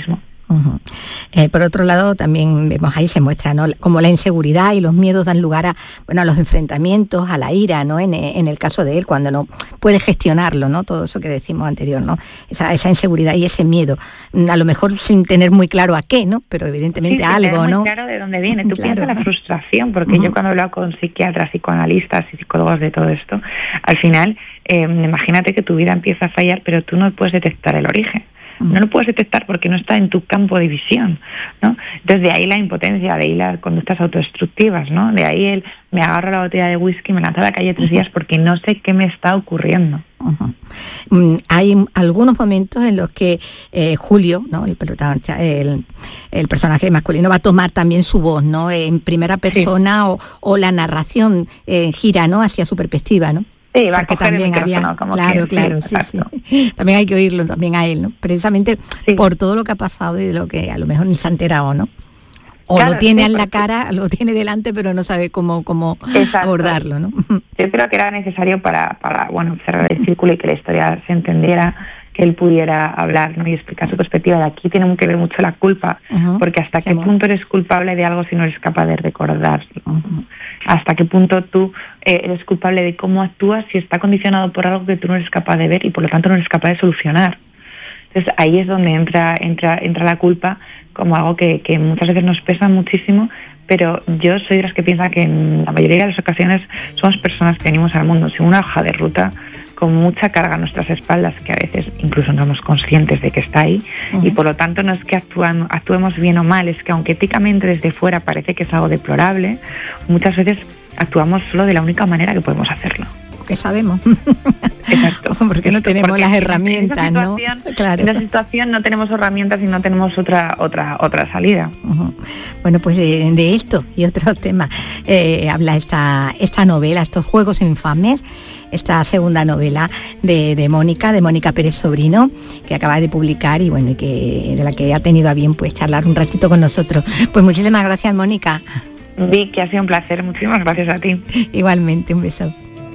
Uh-huh. Eh, por otro lado, también vemos ahí se muestra, ¿no?, como la inseguridad y los miedos dan lugar a, bueno, a los enfrentamientos, a la ira, ¿no?, en, en el caso de él, cuando no puede gestionarlo, ¿no?, todo eso que decimos anterior, ¿no?, esa, esa inseguridad y ese miedo, a lo mejor sin tener muy claro a qué, ¿no?, pero evidentemente sí, algo, muy ¿no? Claro de dónde viene. Tú claro. piensas la frustración, porque uh-huh. yo cuando he hablado con psiquiatras, psicoanalistas y psicólogos de todo esto, al final, eh, imagínate que tu vida empieza a fallar, pero tú no puedes detectar el origen. No lo puedes detectar porque no está en tu campo de visión, ¿no? Entonces de ahí la impotencia, de ahí las conductas autodestructivas, ¿no? De ahí el me agarro la botella de whisky, me lanzo a la calle tres días porque no sé qué me está ocurriendo. Uh-huh. Mm, hay algunos momentos en los que eh, Julio, ¿no?, el, el, el personaje masculino va a tomar también su voz, ¿no?, en primera persona, sí. o, o la narración eh, gira, ¿no?, hacia su perspectiva, ¿no? Sí, va porque a coger también el había, como claro, que, claro, sí, sí, sí. También hay que oírlo, también a él, ¿no? Precisamente sí. por todo lo que ha pasado y de lo que a lo mejor no se ha enterado, ¿no? O claro, lo tiene sí, en la cara, lo tiene delante, pero no sabe cómo, cómo abordarlo, ¿no? Yo creo que era necesario para, para, bueno, cerrar el círculo y que la historia se entendiera, que él pudiera hablar, ¿no?, y explicar su perspectiva. De aquí tiene que ver mucho la culpa, uh-huh. porque hasta sí, qué amor. punto eres culpable de algo si no eres capaz de recordarlo. Uh-huh. Hasta qué punto tú eh, eres culpable de cómo actúas si está condicionado por algo que tú no eres capaz de ver y por lo tanto no eres capaz de solucionar. Entonces ahí es donde entra entra entra la culpa como algo que, que muchas veces nos pesa muchísimo, pero yo soy de las que piensa que en la mayoría de las ocasiones somos personas que venimos al mundo sin una hoja de ruta, con mucha carga a nuestras espaldas, que a veces incluso no somos conscientes de que está ahí, uh-huh. y por lo tanto no es que actuamos, actuemos bien o mal, es que aunque éticamente desde fuera parece que es algo deplorable, muchas veces actuamos solo de la única manera que podemos hacerlo. Que sabemos. Exacto. Porque no tenemos Porque las herramientas, ¿no? Claro. En esa situación no tenemos herramientas y no tenemos otra otra otra salida. Uh-huh. Bueno, pues de, de esto y otros temas eh, habla esta esta novela, estos Juegos Infames, esta segunda novela de, de Mónica, de Mónica Pérez Sobrino, que acaba de publicar y bueno, y que de la que ha tenido a bien pues charlar un ratito con nosotros. Pues muchísimas gracias, Mónica. Vicky, ha sido un placer. Muchísimas gracias a ti. Igualmente, un beso.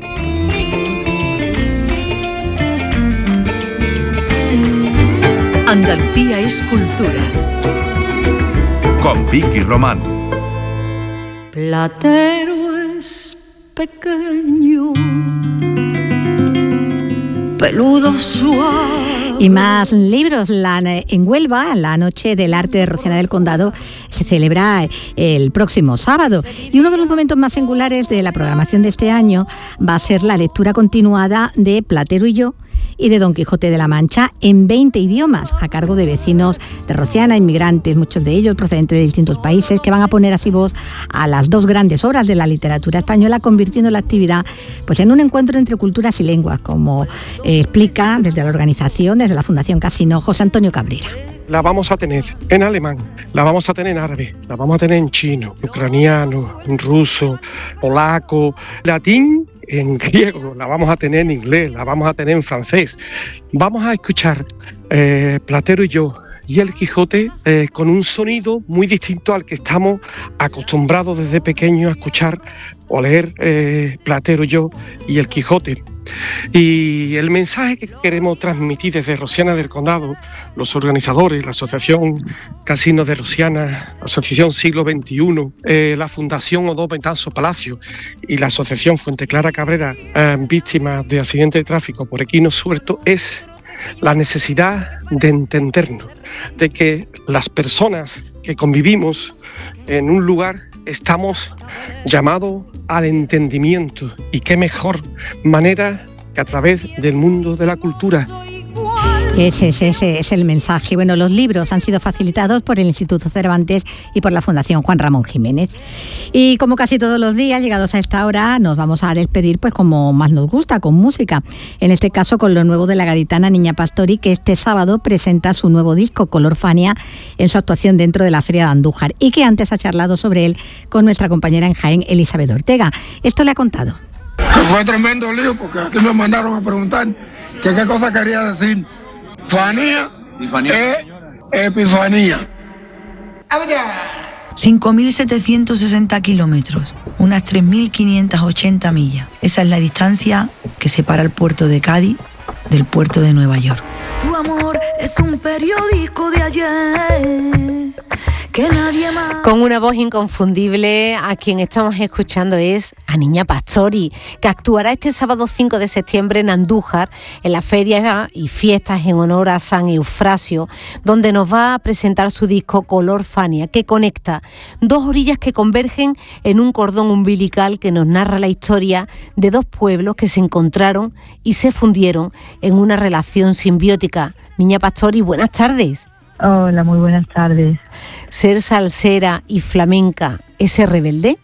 Andalucía es cultura. Con Vicky Román. Platero es pequeño, peludo suave. Y más libros. La, en Huelva, la Noche del Arte de Rociana del Condado se celebra el próximo sábado. Y uno de los momentos más singulares de la programación de este año va a ser la lectura continuada de Platero y yo y de Don Quijote de la Mancha en veinte idiomas, a cargo de vecinos de Rociana, inmigrantes, muchos de ellos procedentes de distintos países, que van a poner así voz a las dos grandes obras de la literatura española, convirtiendo la actividad pues en un encuentro entre culturas y lenguas, como eh, explica desde la organización, desde la Fundación Casino, José Antonio Cabrera. La vamos a tener en alemán, la vamos a tener en árabe, la vamos a tener en chino, ucraniano, en ruso, polaco, latín, en griego, la vamos a tener en inglés, la vamos a tener en francés. Vamos a escuchar eh, Platero y yo y el Quijote eh, con un sonido muy distinto al que estamos acostumbrados desde pequeños a escuchar o leer eh, Platero y yo y el Quijote. Y el mensaje que queremos transmitir desde Rociana del Condado, los organizadores, la Asociación Casinos de Rociana, la Asociación Siglo veintiuno, eh, la Fundación Odó Betanzo Palacio y la Asociación Fuente Clara Cabrera, eh, víctimas de accidente de tráfico por equino suelto, es la necesidad de entendernos, de que las personas que convivimos en un lugar estamos llamados al entendimiento, y qué mejor manera que a través del mundo de la cultura. Ese, ese, ese es el mensaje. Bueno, los libros han sido facilitados por el Instituto Cervantes y por la Fundación Juan Ramón Jiménez. Y como casi todos los días, llegados a esta hora, nos vamos a despedir pues como más nos gusta, con música. En este caso con lo nuevo de la gaditana Niña Pastori, que este sábado presenta su nuevo disco, Color Fania, en su actuación dentro de la Feria de Andújar, y que antes ha charlado sobre él con nuestra compañera en Jaén, Elizabeth Ortega. Esto le ha contado. Fue tremendo lío, porque aquí me mandaron a preguntar que qué cosa quería decir. Fanía, e Epifanía. cinco mil setecientos sesenta kilómetros, unas tres mil quinientas ochenta millas. Esa es la distancia que separa el puerto de Cádiz del puerto de Nueva York. Tu amor es un periódico de ayer que nadie más... Con una voz inconfundible, a quien estamos escuchando es a Niña Pastori, que actuará este sábado cinco de septiembre en Andújar, en las ferias y fiestas en honor a San Eufrasio, donde nos va a presentar su disco Color Fania, que conecta dos orillas que convergen en un cordón umbilical que nos narra la historia de dos pueblos que se encontraron y se fundieron en una relación simbiótica. Niña Pastori, buenas tardes. Hola, muy buenas tardes. ¿Ser salsera y flamenca es ser rebelde?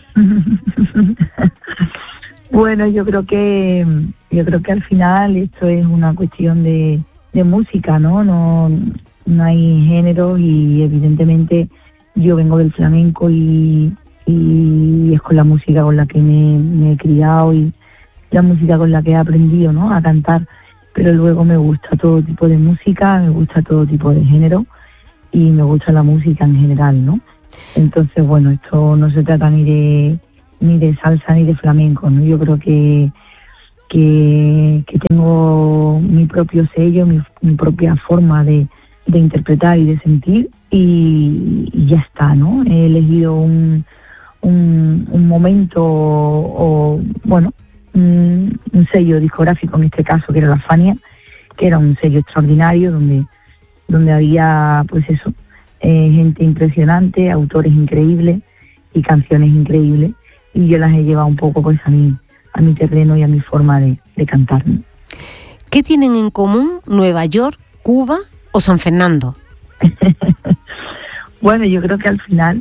Bueno, yo creo que yo creo que al final esto es una cuestión de, de música, ¿no? No no hay género y evidentemente yo vengo del flamenco y, y es con la música con la que me, me he criado y la música con la que he aprendido, ¿no? A cantar. Pero luego me gusta todo tipo de música, me gusta todo tipo de género y me gusta la música en general, ¿no? Entonces, bueno, esto no se trata ni de ni de salsa ni de flamenco, ¿no? Yo creo que que, que tengo mi propio sello, mi, mi propia forma de, de interpretar y de sentir y, y ya está, ¿no? He elegido un, un, un momento o, o bueno, un, un sello discográfico en este caso, que era la Fania, que era un sello extraordinario donde, donde había, pues eso, eh, gente impresionante, autores increíbles y canciones increíbles, y yo las he llevado un poco pues a mi, a mi terreno y a mi forma de, de cantar, ¿no? ¿Qué tienen en común Nueva York, Cuba o San Fernando? Bueno, yo creo que al final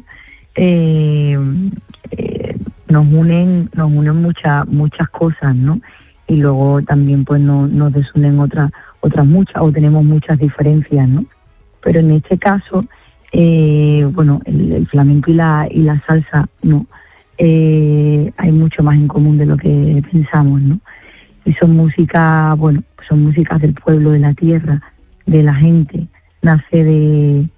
eh, eh, nos unen nos unen muchas muchas cosas, ¿no? Y luego también pues no, nos desunen otras otras muchas, o tenemos muchas diferencias, ¿no? Pero en este caso, eh, bueno, el, el flamenco y la y la salsa, no, eh, hay mucho más en común de lo que pensamos, ¿no? Y son músicas, bueno, son músicas del pueblo, de la tierra, de la gente, nace de,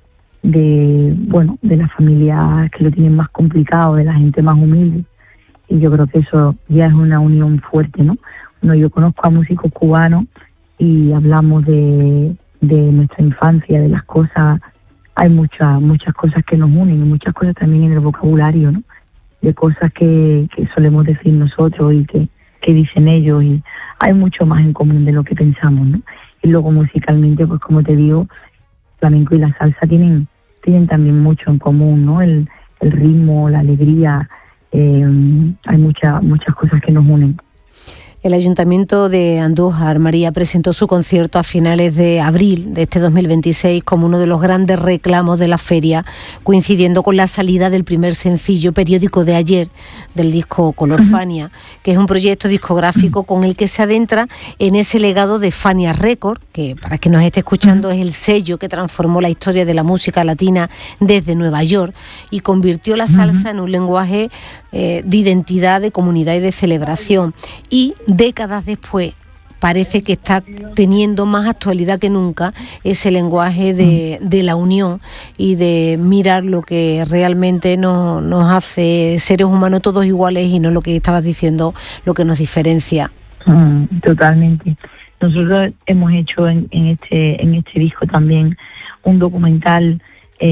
de bueno, de las familias que lo tienen más complicado, de la gente más humilde, y yo creo que eso ya es una unión fuerte, ¿no? Bueno, yo conozco a músicos cubanos y hablamos de, de nuestra infancia, de las cosas, hay muchas muchas cosas que nos unen, y muchas cosas también en el vocabulario, ¿no? De cosas que, que solemos decir nosotros y que, que dicen ellos, y hay mucho más en común de lo que pensamos, ¿no? Y luego musicalmente, pues como te digo, flamenco y la salsa tienen tienen también mucho en común, ¿no? El, el ritmo, la alegría, eh, hay muchas muchas cosas que nos unen. El Ayuntamiento de Andújar, María, presentó su concierto a finales de abril de este dos mil veintiséis como uno de los grandes reclamos de la feria, coincidiendo con la salida del primer sencillo, Periódico de ayer, del disco Color Fania, que es un proyecto discográfico con el que se adentra en ese legado de Fania Record, que para quien nos esté escuchando es el sello que transformó la historia de la música latina desde Nueva York y convirtió la salsa en un lenguaje eh, de identidad, de comunidad y de celebración. Y décadas después parece que está teniendo más actualidad que nunca ese lenguaje de, de la unión y de mirar lo que realmente nos, nos hace seres humanos todos iguales y no lo que estabas diciendo, lo que nos diferencia. Mm, totalmente. Nosotros hemos hecho en, en este en este disco también un documental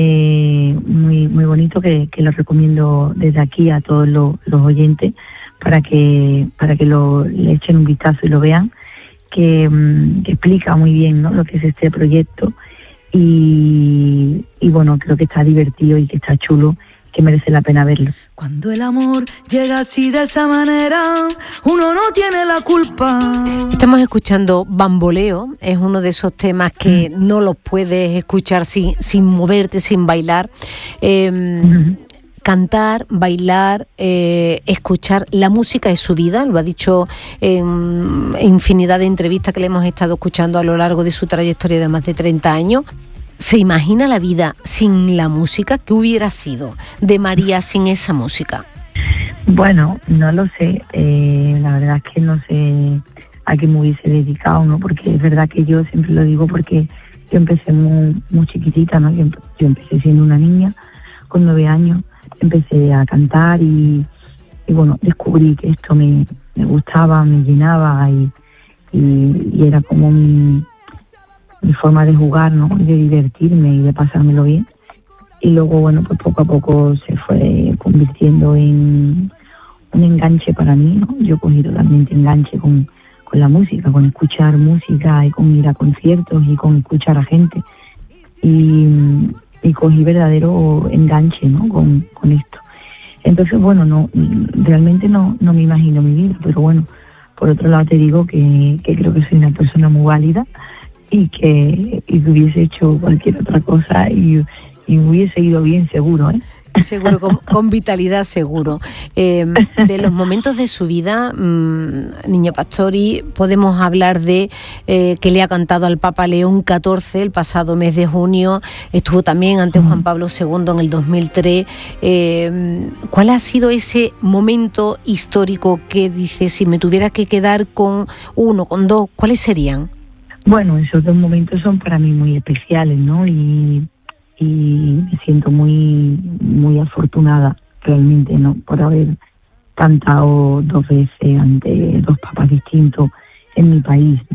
eh, muy muy bonito que, que lo recomiendo desde aquí a todos los, los oyentes para que para que lo le echen un vistazo y lo vean, que, que explica muy bien, ¿no?, lo que es este proyecto y, y bueno, creo que está divertido y que está chulo, que merece la pena verlo. Cuando el amor llega así de esa manera, uno no tiene la culpa. Estamos escuchando Bamboleo, es uno de esos temas que mm. no los puedes escuchar sin, sin moverte, sin bailar. Eh, mm-hmm. Cantar, bailar, eh, escuchar, la música es su vida, lo ha dicho en infinidad de entrevistas que le hemos estado escuchando a lo largo de su trayectoria de más de treinta años. ¿Se imagina la vida sin la música? ¿Qué hubiera sido de María sin esa música? Bueno, no lo sé, eh, la verdad es que no sé a qué me hubiese dedicado, ¿no? Porque es verdad que yo siempre lo digo porque yo empecé muy, muy chiquitita, ¿no? Yo, yo empecé siendo una niña con nueve años. Empecé a cantar y, y bueno, descubrí que esto me, me gustaba, me llenaba y, y, y era como mi, mi forma de jugar, ¿no? De divertirme y de pasármelo bien. Y luego, bueno, pues poco a poco se fue convirtiendo en un enganche para mí, ¿no? Yo cogí totalmente enganche con, con la música, con escuchar música y con ir a conciertos y con escuchar a gente. Y, y cogí verdadero enganche, ¿no? Con, con esto. Entonces, bueno, no realmente no, no me imagino mi vida, pero bueno, por otro lado te digo que, que creo que soy una persona muy válida y que, y que hubiese hecho cualquier otra cosa y y hubiese ido bien seguro, ¿eh? Seguro, con, con vitalidad seguro. Eh, de los momentos de su vida, mmm, Niño Pastori, podemos hablar de eh, que le ha cantado al Papa León catorce el pasado mes de junio, estuvo también ante Juan Pablo segundo en el dos mil tres. Eh, ¿Cuál ha sido ese momento histórico que dice, si me tuviera que quedar con uno, con dos, cuáles serían? Bueno, esos dos momentos son para mí muy especiales, ¿no? Y y me siento muy muy afortunada realmente, ¿no? Por haber cantado dos veces ante dos papas distintos en mi país,